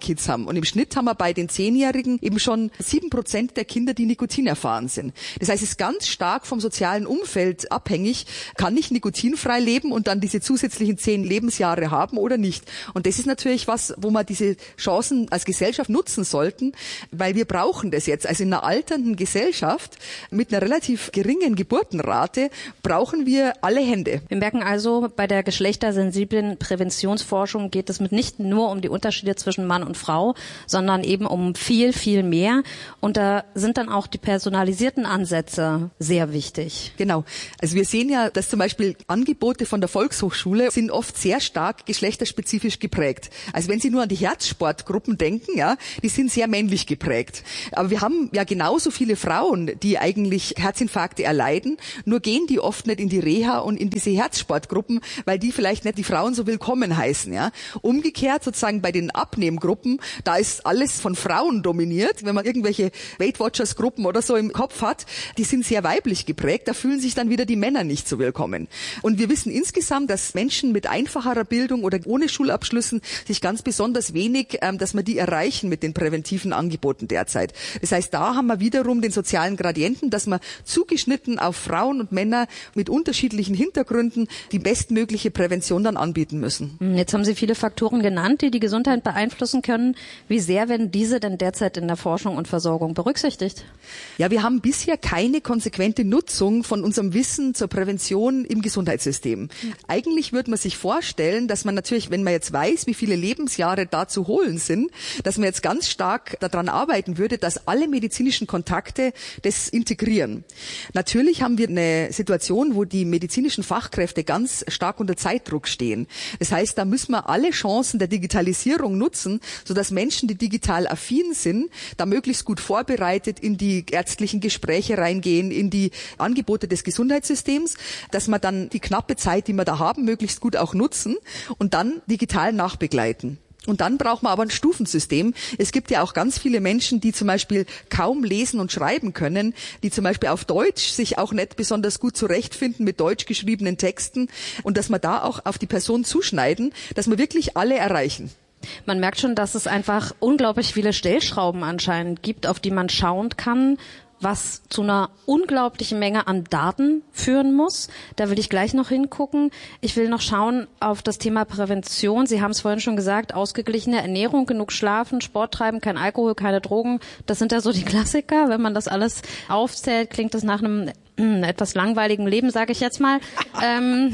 Kids haben. Und im Schnitt haben wir bei den Zehnjährigen eben schon sieben Prozent der Kinder, die Nikotin erfahren sind. Das heißt, es ist ganz stark vom sozialen Umfeld abhängig, kann ich nikotinfrei leben und dann diese zusätzlichen zehn Lebensjahre haben oder nicht. Und das ist natürlich was, wo wir diese Chancen als Gesellschaft nutzen sollten, weil wir brauchen das jetzt. Also in einer alternden Gesellschaft mit einer relativ geringen Geburtenrate brauchen wir alle Hände. Wir merken also, bei der geschlechtersensiblen Präventionsforschung geht es mitnichten nur um die Unterschiede zwischen Mann und Frau, sondern eben um viel, viel mehr. Und da sind dann auch die personalisierten Ansätze sehr wichtig. Genau. Also wir sehen ja, dass zum Beispiel Angebote von der Volkshochschule sind oft sehr stark geschlechterspezifisch geprägt. Also wenn Sie nur an die Herzsportgruppen denken, ja, die sind sehr männlich geprägt. Aber wir haben ja genauso viele Frauen, die eigentlich Herzinfarkte erleiden, nur gehen die oft nicht in die Reha und in diese Herzsportgruppen, weil die vielleicht nicht die Frauen so willkommen heißen. Ja. Umgekehrt sozusagen bei den Abnehmgruppen, da ist alles von Frauen dominiert. Wenn man irgendwelche Weight Watchers Gruppen oder so im Kopf hat, die sind sehr weiblich geprägt, da fühlen sich dann wieder die Männer nicht so willkommen. Und wir wissen insgesamt, dass Menschen mit einfacherer Bildung oder ohne Schulabschlüssen sich ganz besonders wenig, ähm, dass wir die erreichen mit den präventiven Angeboten derzeit. Das heißt, da haben wir wiederum den sozialen Gradienten, dass wir zugeschnitten auf Frauen und Männer mit unterschiedlichen Hintergründen die bestmögliche Prävention dann anbieten müssen. Jetzt haben Sie viele Faktoren genannt, die die Gesundheit beeinflussen können. Wie sehr werden diese denn derzeit in der Forschung und Versorgung berücksichtigt? Ja, wir haben bisher keine konsequente Nutzung von unserem Wissen zur Prävention im Gesundheitssystem. Eigentlich würde man sich vorstellen, dass man natürlich, wenn man jetzt weiß, wie viele Lebensjahre da zu holen sind, dass man jetzt ganz stark daran arbeiten würde, dass alle medizinischen Kontakte das integrieren. Natürlich haben wir eine Situation, wo die medizinischen Fachkräfte ganz stark unter Zeitdruck stehen. Das heißt, da müssen wir alle Chancen der Digitalisierung nutzen, sodass Menschen, die digital affin sind, da möglichst gut vorbereitet in die ärztlichen Gespräche reingehen, in die Angebote des Gesundheitssystems, dass wir dann die knappe Zeit, die wir da haben, möglichst gut auch nutzen und dann digital nachbegleiten. Und dann braucht man aber ein Stufensystem. Es gibt ja auch ganz viele Menschen, die zum Beispiel kaum lesen und schreiben können, die zum Beispiel auf Deutsch sich auch nicht besonders gut zurechtfinden mit deutsch geschriebenen Texten und dass wir da auch auf die Person zuschneiden, dass wir wirklich alle erreichen. Man merkt schon, dass es einfach unglaublich viele Stellschrauben anscheinend gibt, auf die man schauen kann, was zu einer unglaublichen Menge an Daten führen muss. Da will ich gleich noch hingucken. Ich will noch schauen auf das Thema Prävention. Sie haben es vorhin schon gesagt, ausgeglichene Ernährung, genug schlafen, Sport treiben, kein Alkohol, keine Drogen. Das sind ja so die Klassiker. Wenn man das alles aufzählt, klingt das nach einem äh, etwas langweiligen Leben, sage ich jetzt mal. ähm,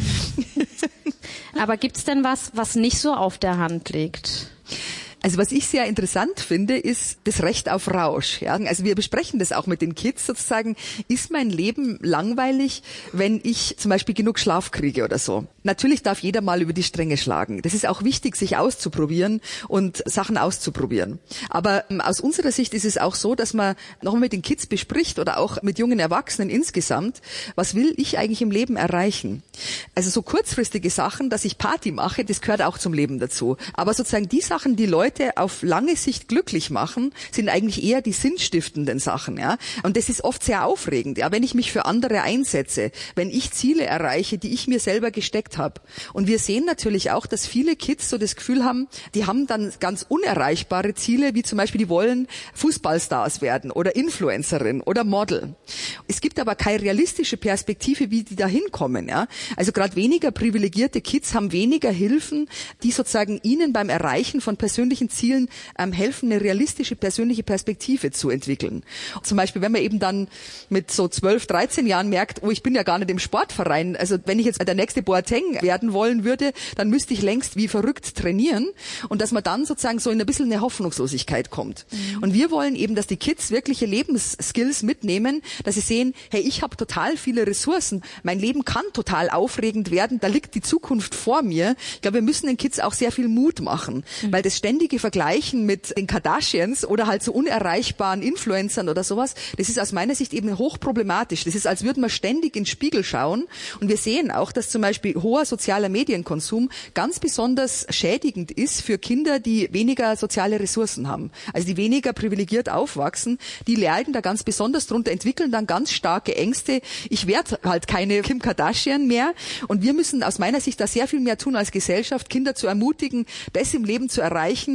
aber gibt's denn was, was nicht so auf der Hand liegt? Also was ich sehr interessant finde, ist das Recht auf Rausch. Ja? Also wir besprechen das auch mit den Kids sozusagen. Ist mein Leben langweilig, wenn ich zum Beispiel genug Schlaf kriege oder so? Natürlich darf jeder mal über die Stränge schlagen. Das ist auch wichtig, sich auszuprobieren und Sachen auszuprobieren. Aber ähm, aus unserer Sicht ist es auch so, dass man nochmal mit den Kids bespricht oder auch mit jungen Erwachsenen insgesamt, was will ich eigentlich im Leben erreichen? Also so kurzfristige Sachen, dass ich Party mache, das gehört auch zum Leben dazu. Aber sozusagen die Sachen, die Leute auf lange Sicht glücklich machen, sind eigentlich eher die sinnstiftenden Sachen, ja. Und das ist oft sehr aufregend, ja, wenn ich mich für andere einsetze, wenn ich Ziele erreiche, die ich mir selber gesteckt habe. Und wir sehen natürlich auch, dass viele Kids so das Gefühl haben, die haben dann ganz unerreichbare Ziele, wie zum Beispiel, die wollen Fußballstars werden oder Influencerin oder Model. Es gibt aber keine realistische Perspektive, wie die da hinkommen, ja. Also gerade weniger privilegierte Kids haben weniger Hilfen, die sozusagen ihnen beim Erreichen von persönlichen Zielen ähm, helfen, eine realistische persönliche Perspektive zu entwickeln. Zum Beispiel, wenn man eben dann mit so zwölf, dreizehn Jahren merkt, oh, ich bin ja gar nicht im Sportverein, also wenn ich jetzt der nächste Boateng werden wollen würde, dann müsste ich längst wie verrückt trainieren und dass man dann sozusagen so in ein bisschen eine Hoffnungslosigkeit kommt. Mhm. Und wir wollen eben, dass die Kids wirkliche Lebensskills mitnehmen, dass sie sehen, hey, ich habe total viele Ressourcen, mein Leben kann total aufregend werden, da liegt die Zukunft vor mir. Ich glaube, wir müssen den Kids auch sehr viel Mut machen, mhm. weil das ständige Vergleichen mit den Kardashians oder halt so unerreichbaren Influencern oder sowas, das ist aus meiner Sicht eben hochproblematisch. Das ist, als würden wir ständig in den Spiegel schauen und wir sehen auch, dass zum Beispiel hoher sozialer Medienkonsum ganz besonders schädigend ist für Kinder, die weniger soziale Ressourcen haben, also die weniger privilegiert aufwachsen, die leiden da ganz besonders drunter, entwickeln dann ganz starke Ängste. Ich werde halt keine Kim Kardashian mehr und wir müssen aus meiner Sicht da sehr viel mehr tun als Gesellschaft, Kinder zu ermutigen, das im Leben zu erreichen,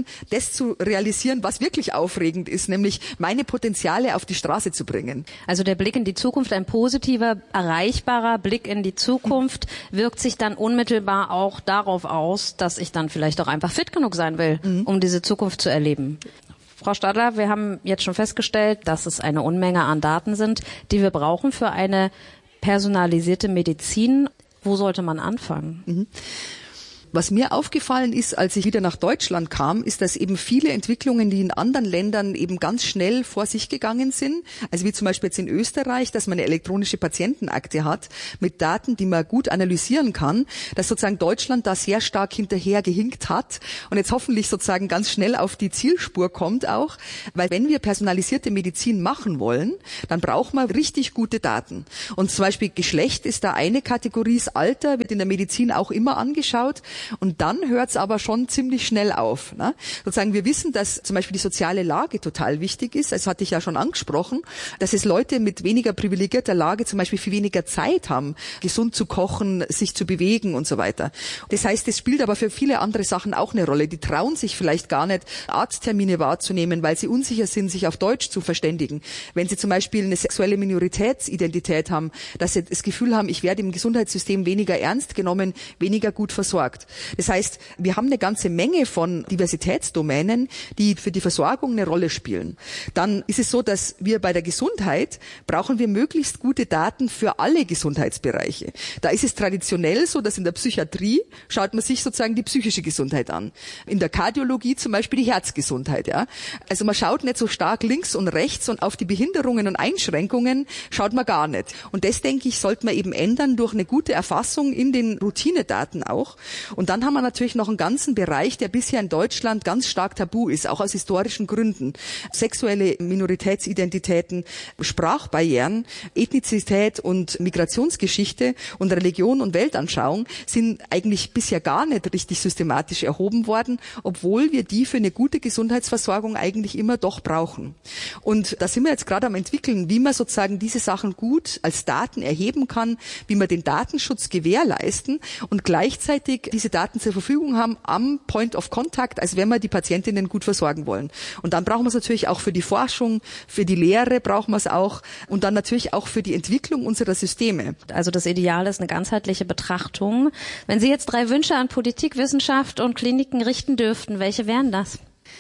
versuchen, das zu realisieren, was wirklich aufregend ist, nämlich meine Potenziale auf die Straße zu bringen. Also der Blick in die Zukunft, ein positiver, erreichbarer Blick in die Zukunft, wirkt sich dann unmittelbar auch darauf aus, dass ich dann vielleicht auch einfach fit genug sein will, mhm. um diese Zukunft zu erleben. Frau Stadler, wir haben jetzt schon festgestellt, dass es eine Unmenge an Daten sind, die wir brauchen für eine personalisierte Medizin. Wo sollte man anfangen? Mhm. Was mir aufgefallen ist, als ich wieder nach Deutschland kam, ist, dass eben viele Entwicklungen, die in anderen Ländern eben ganz schnell vor sich gegangen sind, also wie zum Beispiel jetzt in Österreich, dass man eine elektronische Patientenakte hat mit Daten, die man gut analysieren kann, dass sozusagen Deutschland da sehr stark hinterher gehinkt hat und jetzt hoffentlich sozusagen ganz schnell auf die Zielspur kommt auch, weil wenn wir personalisierte Medizin machen wollen, dann braucht man richtig gute Daten. Und zum Beispiel Geschlecht ist da eine Kategorie, das Alter wird in der Medizin auch immer angeschaut. Und dann hört es aber schon ziemlich schnell auf. Ne? Sozusagen wir wissen, dass zum Beispiel die soziale Lage total wichtig ist. Das hatte ich ja schon angesprochen, dass es Leute mit weniger privilegierter Lage zum Beispiel viel weniger Zeit haben, gesund zu kochen, sich zu bewegen und so weiter. Das heißt, es spielt aber für viele andere Sachen auch eine Rolle. Die trauen sich vielleicht gar nicht, Arzttermine wahrzunehmen, weil sie unsicher sind, sich auf Deutsch zu verständigen. Wenn sie zum Beispiel eine sexuelle Minoritätsidentität haben, dass sie das Gefühl haben, ich werde im Gesundheitssystem weniger ernst genommen, weniger gut versorgt. Das heißt, wir haben eine ganze Menge von Diversitätsdomänen, die für die Versorgung eine Rolle spielen. Dann ist es so, dass wir bei der Gesundheit brauchen wir möglichst gute Daten für alle Gesundheitsbereiche. Da ist es traditionell so, dass in der Psychiatrie schaut man sich sozusagen die psychische Gesundheit an. In der Kardiologie zum Beispiel die Herzgesundheit. Ja. Also man schaut nicht so stark links und rechts und auf die Behinderungen und Einschränkungen schaut man gar nicht. Und das, denke ich, sollte man eben ändern durch eine gute Erfassung in den Routinedaten auch. Und dann haben wir natürlich noch einen ganzen Bereich, der bisher in Deutschland ganz stark tabu ist, auch aus historischen Gründen. Sexuelle Minoritätsidentitäten, Sprachbarrieren, Ethnizität und Migrationsgeschichte und Religion und Weltanschauung sind eigentlich bisher gar nicht richtig systematisch erhoben worden, obwohl wir die für eine gute Gesundheitsversorgung eigentlich immer doch brauchen. Und da sind wir jetzt gerade am entwickeln, wie man sozusagen diese Sachen gut als Daten erheben kann, wie man den Datenschutz gewährleisten und gleichzeitig diese Daten zur Verfügung haben am Point of Contact, also wenn wir die Patientinnen gut versorgen wollen. Und dann brauchen wir es natürlich auch für die Forschung, für die Lehre brauchen wir es auch und dann natürlich auch für die Entwicklung unserer Systeme. Also das Ideal ist eine ganzheitliche Betrachtung. Wenn Sie jetzt drei Wünsche an Politik, Wissenschaft und Kliniken richten dürften, welche wären das?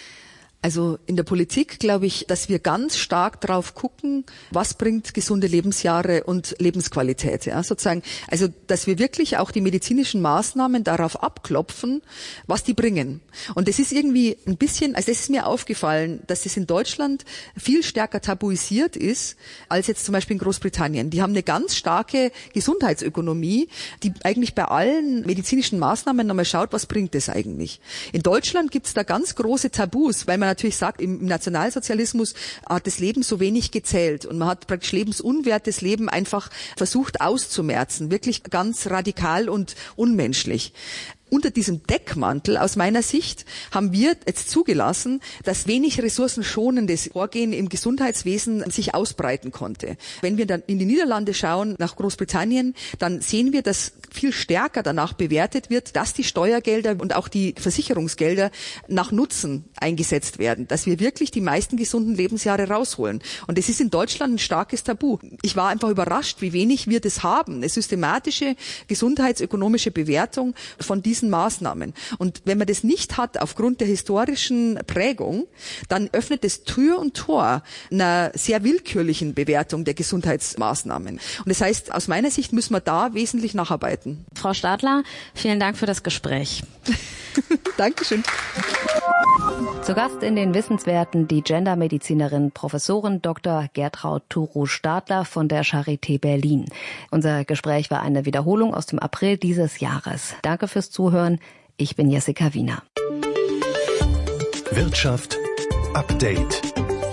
Also in der Politik glaube ich, dass wir ganz stark drauf gucken, was bringt gesunde Lebensjahre und Lebensqualität. Ja, sozusagen, also dass wir wirklich auch die medizinischen Maßnahmen darauf abklopfen, was die bringen. Und das ist irgendwie ein bisschen, also das ist mir aufgefallen, dass das in Deutschland viel stärker tabuisiert ist als jetzt zum Beispiel in Großbritannien. Die haben eine ganz starke Gesundheitsökonomie, die eigentlich bei allen medizinischen Maßnahmen nochmal schaut, was bringt das eigentlich. In Deutschland gibt es da ganz große Tabus, weil man natürlich sagt, im Nationalsozialismus hat das Leben so wenig gezählt und man hat praktisch lebensunwertes Leben einfach versucht auszumerzen, wirklich ganz radikal und unmenschlich. Unter diesem Deckmantel, aus meiner Sicht, haben wir jetzt zugelassen, dass wenig ressourcenschonendes Vorgehen im Gesundheitswesen sich ausbreiten konnte. Wenn wir dann in die Niederlande schauen, nach Großbritannien, dann sehen wir, dass viel stärker danach bewertet wird, dass die Steuergelder und auch die Versicherungsgelder nach Nutzen eingesetzt werden, dass wir wirklich die meisten gesunden Lebensjahre rausholen. Und das ist in Deutschland ein starkes Tabu. Ich war einfach überrascht, wie wenig wir das haben, eine systematische gesundheitsökonomische Bewertung von diesen Maßnahmen. Und wenn man das nicht hat aufgrund der historischen Prägung, dann öffnet es Tür und Tor einer sehr willkürlichen Bewertung der Gesundheitsmaßnahmen. Und das heißt, aus meiner Sicht müssen wir da wesentlich nacharbeiten. Frau Stadler, vielen Dank für das Gespräch. Dankeschön. Zu Gast in den Wissenswerten die Gendermedizinerin Professorin Doktor Gertraud Turu-Stadler von der Charité Berlin. Unser Gespräch war eine Wiederholung aus dem April dieses Jahres. Danke fürs Zuhören. Ich bin Jessica Wiener. Wirtschaft Update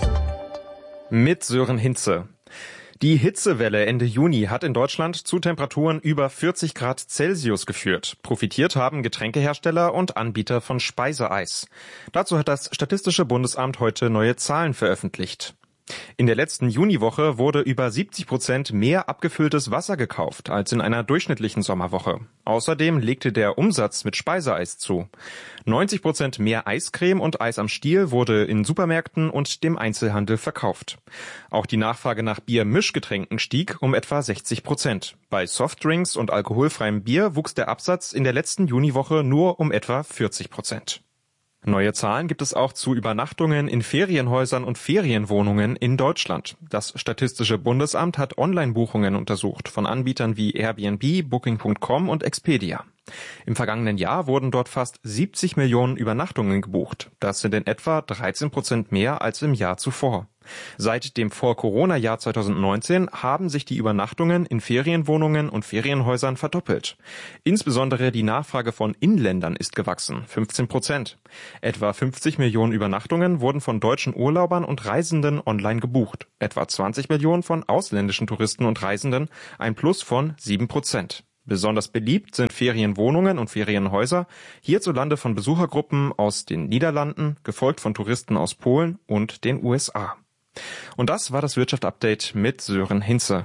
mit Sören Hinze. Die Hitzewelle Ende Juni hat in Deutschland zu Temperaturen über vierzig Grad Celsius geführt. Profitiert haben Getränkehersteller und Anbieter von Speiseeis. Dazu hat das Statistische Bundesamt heute neue Zahlen veröffentlicht. In der letzten Juniwoche wurde über siebzig Prozent mehr abgefülltes Wasser gekauft als in einer durchschnittlichen Sommerwoche. Außerdem legte der Umsatz mit Speiseeis zu. neunzig Prozent mehr Eiscreme und Eis am Stiel wurde in Supermärkten und dem Einzelhandel verkauft. Auch die Nachfrage nach Bier-Mischgetränken stieg um etwa sechzig Prozent. Bei Softdrinks und alkoholfreiem Bier wuchs der Absatz in der letzten Juniwoche nur um etwa vierzig Prozent. Neue Zahlen gibt es auch zu Übernachtungen in Ferienhäusern und Ferienwohnungen in Deutschland. Das Statistische Bundesamt hat Online-Buchungen untersucht von Anbietern wie Airbnb, Booking Punkt com und Expedia. Im vergangenen Jahr wurden dort fast siebzig Millionen Übernachtungen gebucht. Das sind in etwa dreizehn Prozent mehr als im Jahr zuvor. Seit dem Vor-Corona-Jahr zweitausendneunzehn haben sich die Übernachtungen in Ferienwohnungen und Ferienhäusern verdoppelt. Insbesondere die Nachfrage von Inländern ist gewachsen, fünfzehn Prozent. Etwa fünfzig Millionen Übernachtungen wurden von deutschen Urlaubern und Reisenden online gebucht. Etwa zwanzig Millionen von ausländischen Touristen und Reisenden, ein Plus von sieben Prozent. Besonders beliebt sind Ferienwohnungen und Ferienhäuser, hierzulande von Besuchergruppen aus den Niederlanden, gefolgt von Touristen aus Polen und den U S A. Und das war das Wirtschaft-Update mit Sören Hinze.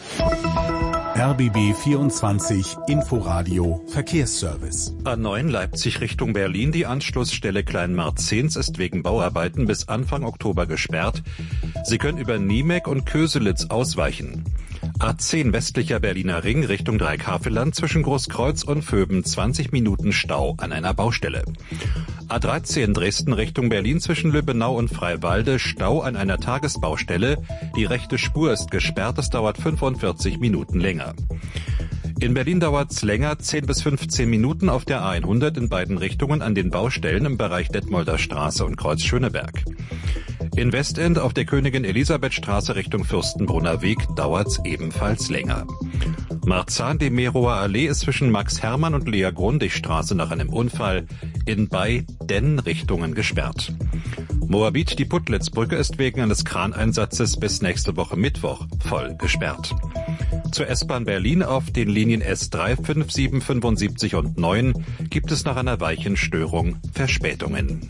R B B vierundzwanzig Inforadio Verkehrsservice. A neun Leipzig Richtung Berlin. Die Anschlussstelle Kleinmarzens ist wegen Bauarbeiten bis Anfang Oktober gesperrt. Sie können über Niemek und Köselitz ausweichen. A zehn westlicher Berliner Ring Richtung Dreieckhavelland zwischen Großkreuz und Vöben zwanzig Minuten Stau an einer Baustelle. A dreizehn Dresden Richtung Berlin zwischen Lübbenau und Freiwalde Stau an einer Tagesbaustelle. Die rechte Spur ist gesperrt, es dauert fünfundvierzig Minuten länger. In Berlin dauert es länger, zehn bis fünfzehn Minuten auf der A hundert in beiden Richtungen an den Baustellen im Bereich Detmolder Straße und Kreuz Schöneberg. In Westend auf der Königin-Elisabeth-Straße Richtung Fürstenbrunner Weg dauert's ebenfalls länger. Marzahn, die Merower Allee ist zwischen Max-Hermann und Lea-Grundig-Straße nach einem Unfall in beiden Richtungen gesperrt. Moabit, die Puttlitzbrücke ist wegen eines Kraneinsatzes bis nächste Woche Mittwoch voll gesperrt. Zur S-Bahn Berlin auf den Linien S drei, fünf, sieben, fünfundsiebzig und neun gibt es nach einer Weichenstörung Verspätungen.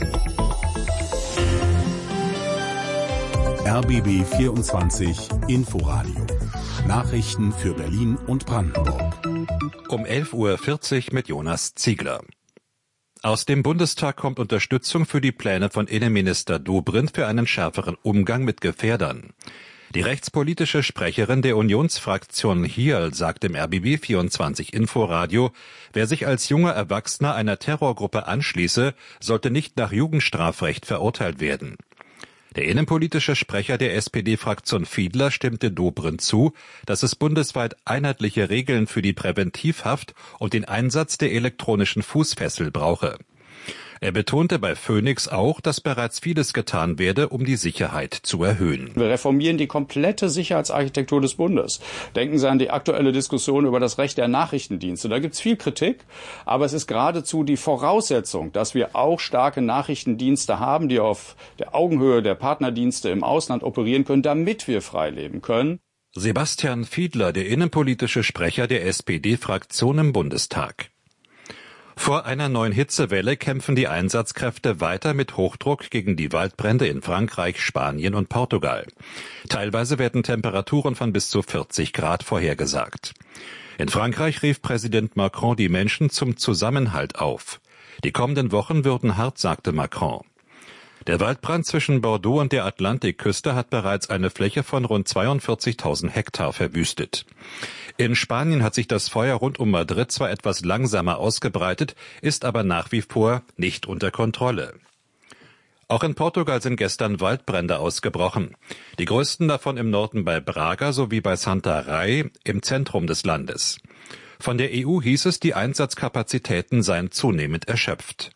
R B B vierundzwanzig Inforadio. Nachrichten für Berlin und Brandenburg. Um elf Uhr vierzig mit Jonas Ziegler. Aus dem Bundestag kommt Unterstützung für die Pläne von Innenminister Dobrindt für einen schärferen Umgang mit Gefährdern. Die rechtspolitische Sprecherin der Unionsfraktion Hierl sagt im R B B vierundzwanzig Inforadio, wer sich als junger Erwachsener einer Terrorgruppe anschließe, sollte nicht nach Jugendstrafrecht verurteilt werden. Der innenpolitische Sprecher der S P D-Fraktion Fiedler stimmte Dobrindt zu, dass es bundesweit einheitliche Regeln für die Präventivhaft und den Einsatz der elektronischen Fußfessel brauche. Er betonte bei Phoenix auch, dass bereits vieles getan werde, um die Sicherheit zu erhöhen. Wir reformieren die komplette Sicherheitsarchitektur des Bundes. Denken Sie an die aktuelle Diskussion über das Recht der Nachrichtendienste. Da gibt es viel Kritik, aber es ist geradezu die Voraussetzung, dass wir auch starke Nachrichtendienste haben, die auf der Augenhöhe der Partnerdienste im Ausland operieren können, damit wir frei leben können. Sebastian Fiedler, der innenpolitische Sprecher der S P D-Fraktion im Bundestag. Vor einer neuen Hitzewelle kämpfen die Einsatzkräfte weiter mit Hochdruck gegen die Waldbrände in Frankreich, Spanien und Portugal. Teilweise werden Temperaturen von bis zu vierzig Grad vorhergesagt. In Frankreich rief Präsident Macron die Menschen zum Zusammenhalt auf. Die kommenden Wochen würden hart, sagte Macron. Der Waldbrand zwischen Bordeaux und der Atlantikküste hat bereits eine Fläche von rund zweiundvierzigtausend Hektar verwüstet. In Spanien hat sich das Feuer rund um Madrid zwar etwas langsamer ausgebreitet, ist aber nach wie vor nicht unter Kontrolle. Auch in Portugal sind gestern Waldbrände ausgebrochen. Die größten davon im Norden bei Braga sowie bei Santarém im Zentrum des Landes. Von der E U hieß es, die Einsatzkapazitäten seien zunehmend erschöpft.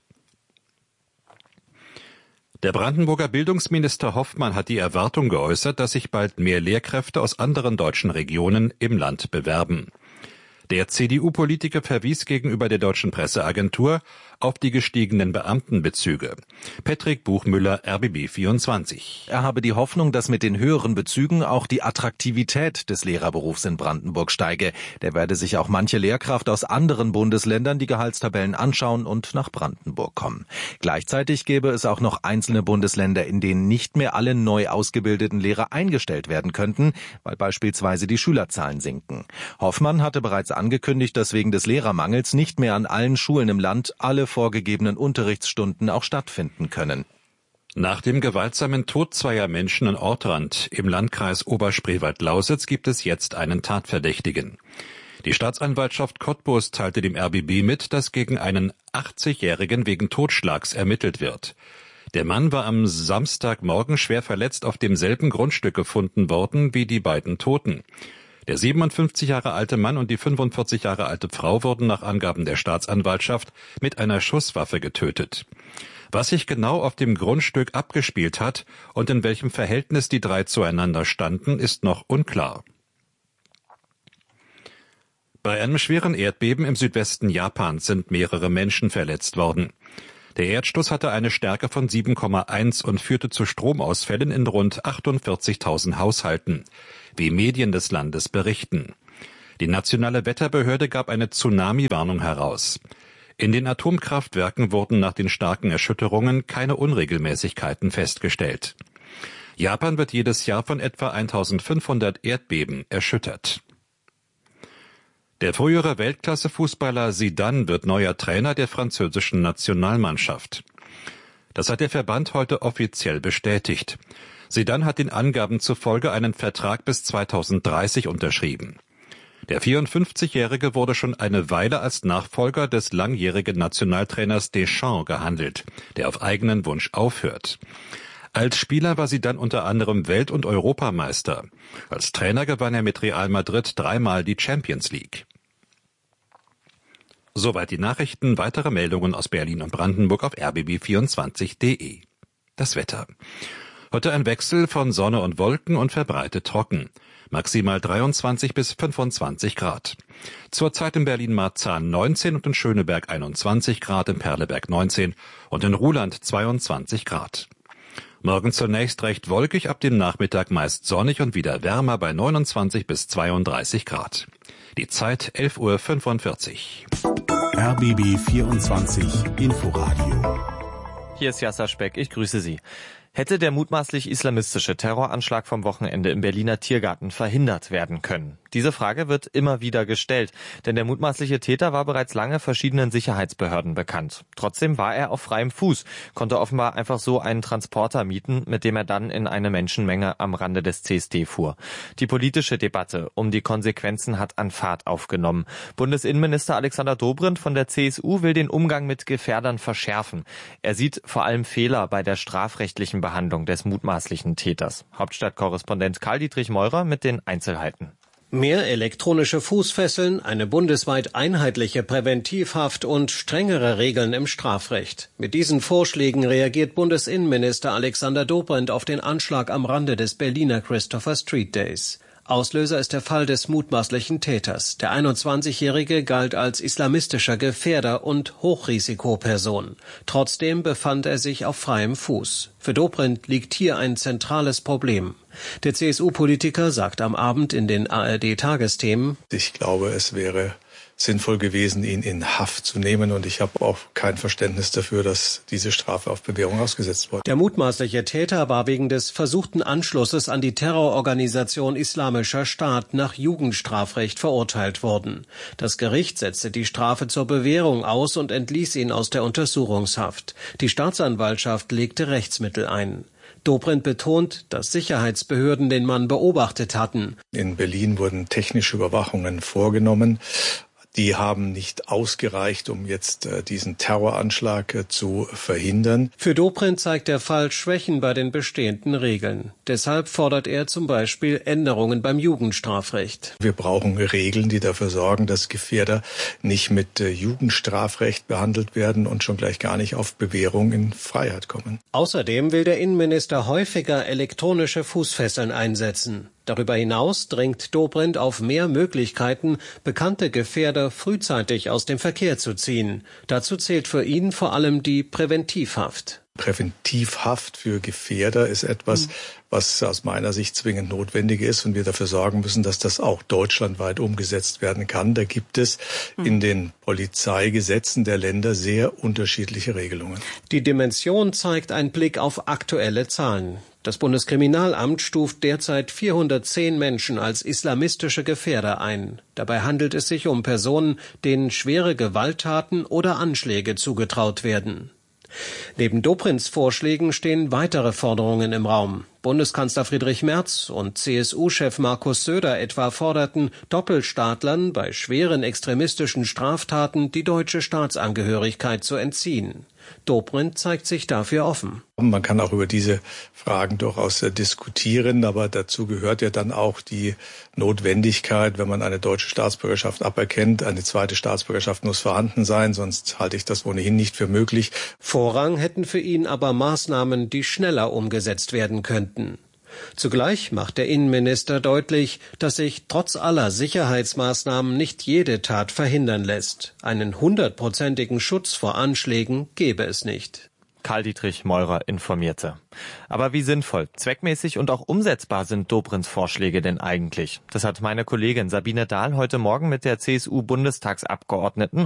Der Brandenburger Bildungsminister Hoffmann hat die Erwartung geäußert, dass sich bald mehr Lehrkräfte aus anderen deutschen Regionen im Land bewerben. Der C D U-Politiker verwies gegenüber der deutschen Presseagentur auf die gestiegenen Beamtenbezüge. Patrick Buchmüller, R B B vierundzwanzig. Er habe die Hoffnung, dass mit den höheren Bezügen auch die Attraktivität des Lehrerberufs in Brandenburg steige. Der werde sich auch manche Lehrkraft aus anderen Bundesländern die Gehaltstabellen anschauen und nach Brandenburg kommen. Gleichzeitig gäbe es auch noch einzelne Bundesländer, in denen nicht mehr alle neu ausgebildeten Lehrer eingestellt werden könnten, weil beispielsweise die Schülerzahlen sinken. Hoffmann hatte bereits angekündigt, dass wegen des Lehrermangels nicht mehr an allen Schulen im Land alle vorgegebenen Unterrichtsstunden auch stattfinden können. Nach dem gewaltsamen Tod zweier Menschen in Ortrand im Landkreis Oberspreewald-Lausitz gibt es jetzt einen Tatverdächtigen. Die Staatsanwaltschaft Cottbus teilte dem R B B mit, dass gegen einen achtzigjährigen wegen Totschlags ermittelt wird. Der Mann war am Samstagmorgen schwer verletzt auf demselben Grundstück gefunden worden wie die beiden Toten. Der siebenundfünfzig Jahre alte Mann und die fünfundvierzig Jahre alte Frau wurden nach Angaben der Staatsanwaltschaft mit einer Schusswaffe getötet. Was sich genau auf dem Grundstück abgespielt hat und in welchem Verhältnis die drei zueinander standen, ist noch unklar. Bei einem schweren Erdbeben im Südwesten Japans sind mehrere Menschen verletzt worden. Der Erdstoß hatte eine Stärke von sieben Komma eins und führte zu Stromausfällen in rund achtundvierzigtausend Haushalten, wie Medien des Landes berichten. Die nationale Wetterbehörde gab eine Tsunami-Warnung heraus. In den Atomkraftwerken wurden nach den starken Erschütterungen keine Unregelmäßigkeiten festgestellt. Japan wird jedes Jahr von etwa eintausendfünfhundert Erdbeben erschüttert. Der frühere Weltklasse-Fußballer Zidane wird neuer Trainer der französischen Nationalmannschaft. Das hat der Verband heute offiziell bestätigt. Zidane hat den Angaben zufolge einen Vertrag bis zweitausenddreißig unterschrieben. Der vierundfünfzigjährige wurde schon eine Weile als Nachfolger des langjährigen Nationaltrainers Deschamps gehandelt, der auf eigenen Wunsch aufhört. Als Spieler war Zidane unter anderem Welt- und Europameister. Als Trainer gewann er mit Real Madrid dreimal die Champions League. Soweit die Nachrichten. Weitere Meldungen aus Berlin und Brandenburg auf r b b vierundzwanzig punkt de. Das Wetter. Heute ein Wechsel von Sonne und Wolken und verbreitet trocken. Maximal dreiundzwanzig bis fünfundzwanzig Grad. Zurzeit in Berlin-Marzahn neunzehn und in Schöneberg einundzwanzig Grad, in Perleberg neunzehn und in Ruhland zweiundzwanzig Grad. Morgen zunächst recht wolkig, ab dem Nachmittag meist sonnig und wieder wärmer bei neunundzwanzig bis zweiunddreißig Grad. Die Zeit elf Uhr fünfundvierzig. R B B vierundzwanzig Inforadio. Hier ist Yasser Speck, ich grüße Sie. Hätte der mutmaßlich islamistische Terroranschlag vom Wochenende im Berliner Tiergarten verhindert werden können? Diese Frage wird immer wieder gestellt, denn der mutmaßliche Täter war bereits lange verschiedenen Sicherheitsbehörden bekannt. Trotzdem war er auf freiem Fuß, konnte offenbar einfach so einen Transporter mieten, mit dem er dann in eine Menschenmenge am Rande des C S D fuhr. Die politische Debatte um die Konsequenzen hat an Fahrt aufgenommen. Bundesinnenminister Alexander Dobrindt von der C S U will den Umgang mit Gefährdern verschärfen. Er sieht vor allem Fehler bei der strafrechtlichen Behandlung des mutmaßlichen Täters. Hauptstadtkorrespondent Karl-Dietrich Meurer mit den Einzelheiten. Mehr elektronische Fußfesseln, eine bundesweit einheitliche Präventivhaft und strengere Regeln im Strafrecht. Mit diesen Vorschlägen reagiert Bundesinnenminister Alexander Dobrindt auf den Anschlag am Rande des Berliner Christopher Street Days. Auslöser ist der Fall des mutmaßlichen Täters. Der einundzwanzigjährige galt als islamistischer Gefährder und Hochrisikoperson. Trotzdem befand er sich auf freiem Fuß. Für Dobrindt liegt hier ein zentrales Problem. Der C S U-Politiker sagt am Abend in den A R D-Tagesthemen: Ich glaube, es wäre sinnvoll gewesen, ihn in Haft zu nehmen. Und ich habe auch kein Verständnis dafür, dass diese Strafe auf Bewährung ausgesetzt wurde. Der mutmaßliche Täter war wegen des versuchten Anschlusses an die Terrororganisation Islamischer Staat nach Jugendstrafrecht verurteilt worden. Das Gericht setzte die Strafe zur Bewährung aus und entließ ihn aus der Untersuchungshaft. Die Staatsanwaltschaft legte Rechtsmittel ein. Dobrindt betont, dass Sicherheitsbehörden den Mann beobachtet hatten. In Berlin wurden technische Überwachungen vorgenommen. Die haben nicht ausgereicht, um jetzt äh, diesen Terroranschlag äh, zu verhindern. Für Dobrindt zeigt der Fall Schwächen bei den bestehenden Regeln. Deshalb fordert er zum Beispiel Änderungen beim Jugendstrafrecht. Wir brauchen Regeln, die dafür sorgen, dass Gefährder nicht mit äh, Jugendstrafrecht behandelt werden und schon gleich gar nicht auf Bewährung in Freiheit kommen. Außerdem will der Innenminister häufiger elektronische Fußfesseln einsetzen. Darüber hinaus drängt Dobrindt auf mehr Möglichkeiten, bekannte Gefährder frühzeitig aus dem Verkehr zu ziehen. Dazu zählt für ihn vor allem die Präventivhaft. Präventivhaft für Gefährder ist etwas, mhm. was aus meiner Sicht zwingend notwendig ist und wir dafür sorgen müssen, dass das auch deutschlandweit umgesetzt werden kann. Da gibt es mhm. in den Polizeigesetzen der Länder sehr unterschiedliche Regelungen. Die Dimension zeigt ein Blick auf aktuelle Zahlen. Das Bundeskriminalamt stuft derzeit vierhundertzehn Menschen als islamistische Gefährder ein. Dabei handelt es sich um Personen, denen schwere Gewalttaten oder Anschläge zugetraut werden. Neben Dobrindts Vorschlägen stehen weitere Forderungen im Raum. Bundeskanzler Friedrich Merz und C S U-Chef Markus Söder etwa forderten, Doppelstaatlern bei schweren extremistischen Straftaten die deutsche Staatsangehörigkeit zu entziehen. Dobrindt zeigt sich dafür offen. Man kann auch über diese Fragen durchaus diskutieren, aber dazu gehört ja dann auch die Notwendigkeit, wenn man eine deutsche Staatsbürgerschaft aberkennt, eine zweite Staatsbürgerschaft muss vorhanden sein, sonst halte ich das ohnehin nicht für möglich. Vorrang hätten für ihn aber Maßnahmen, die schneller umgesetzt werden könnten. Zugleich macht der Innenminister deutlich, dass sich trotz aller Sicherheitsmaßnahmen nicht jede Tat verhindern lässt. Einen hundertprozentigen Schutz vor Anschlägen gäbe es nicht. Karl-Dietrich Meurer informierte. Aber wie sinnvoll, zweckmäßig und auch umsetzbar sind Dobrindts Vorschläge denn eigentlich? Das hat meine Kollegin Sabine Dahl heute Morgen mit der C S U-Bundestagsabgeordneten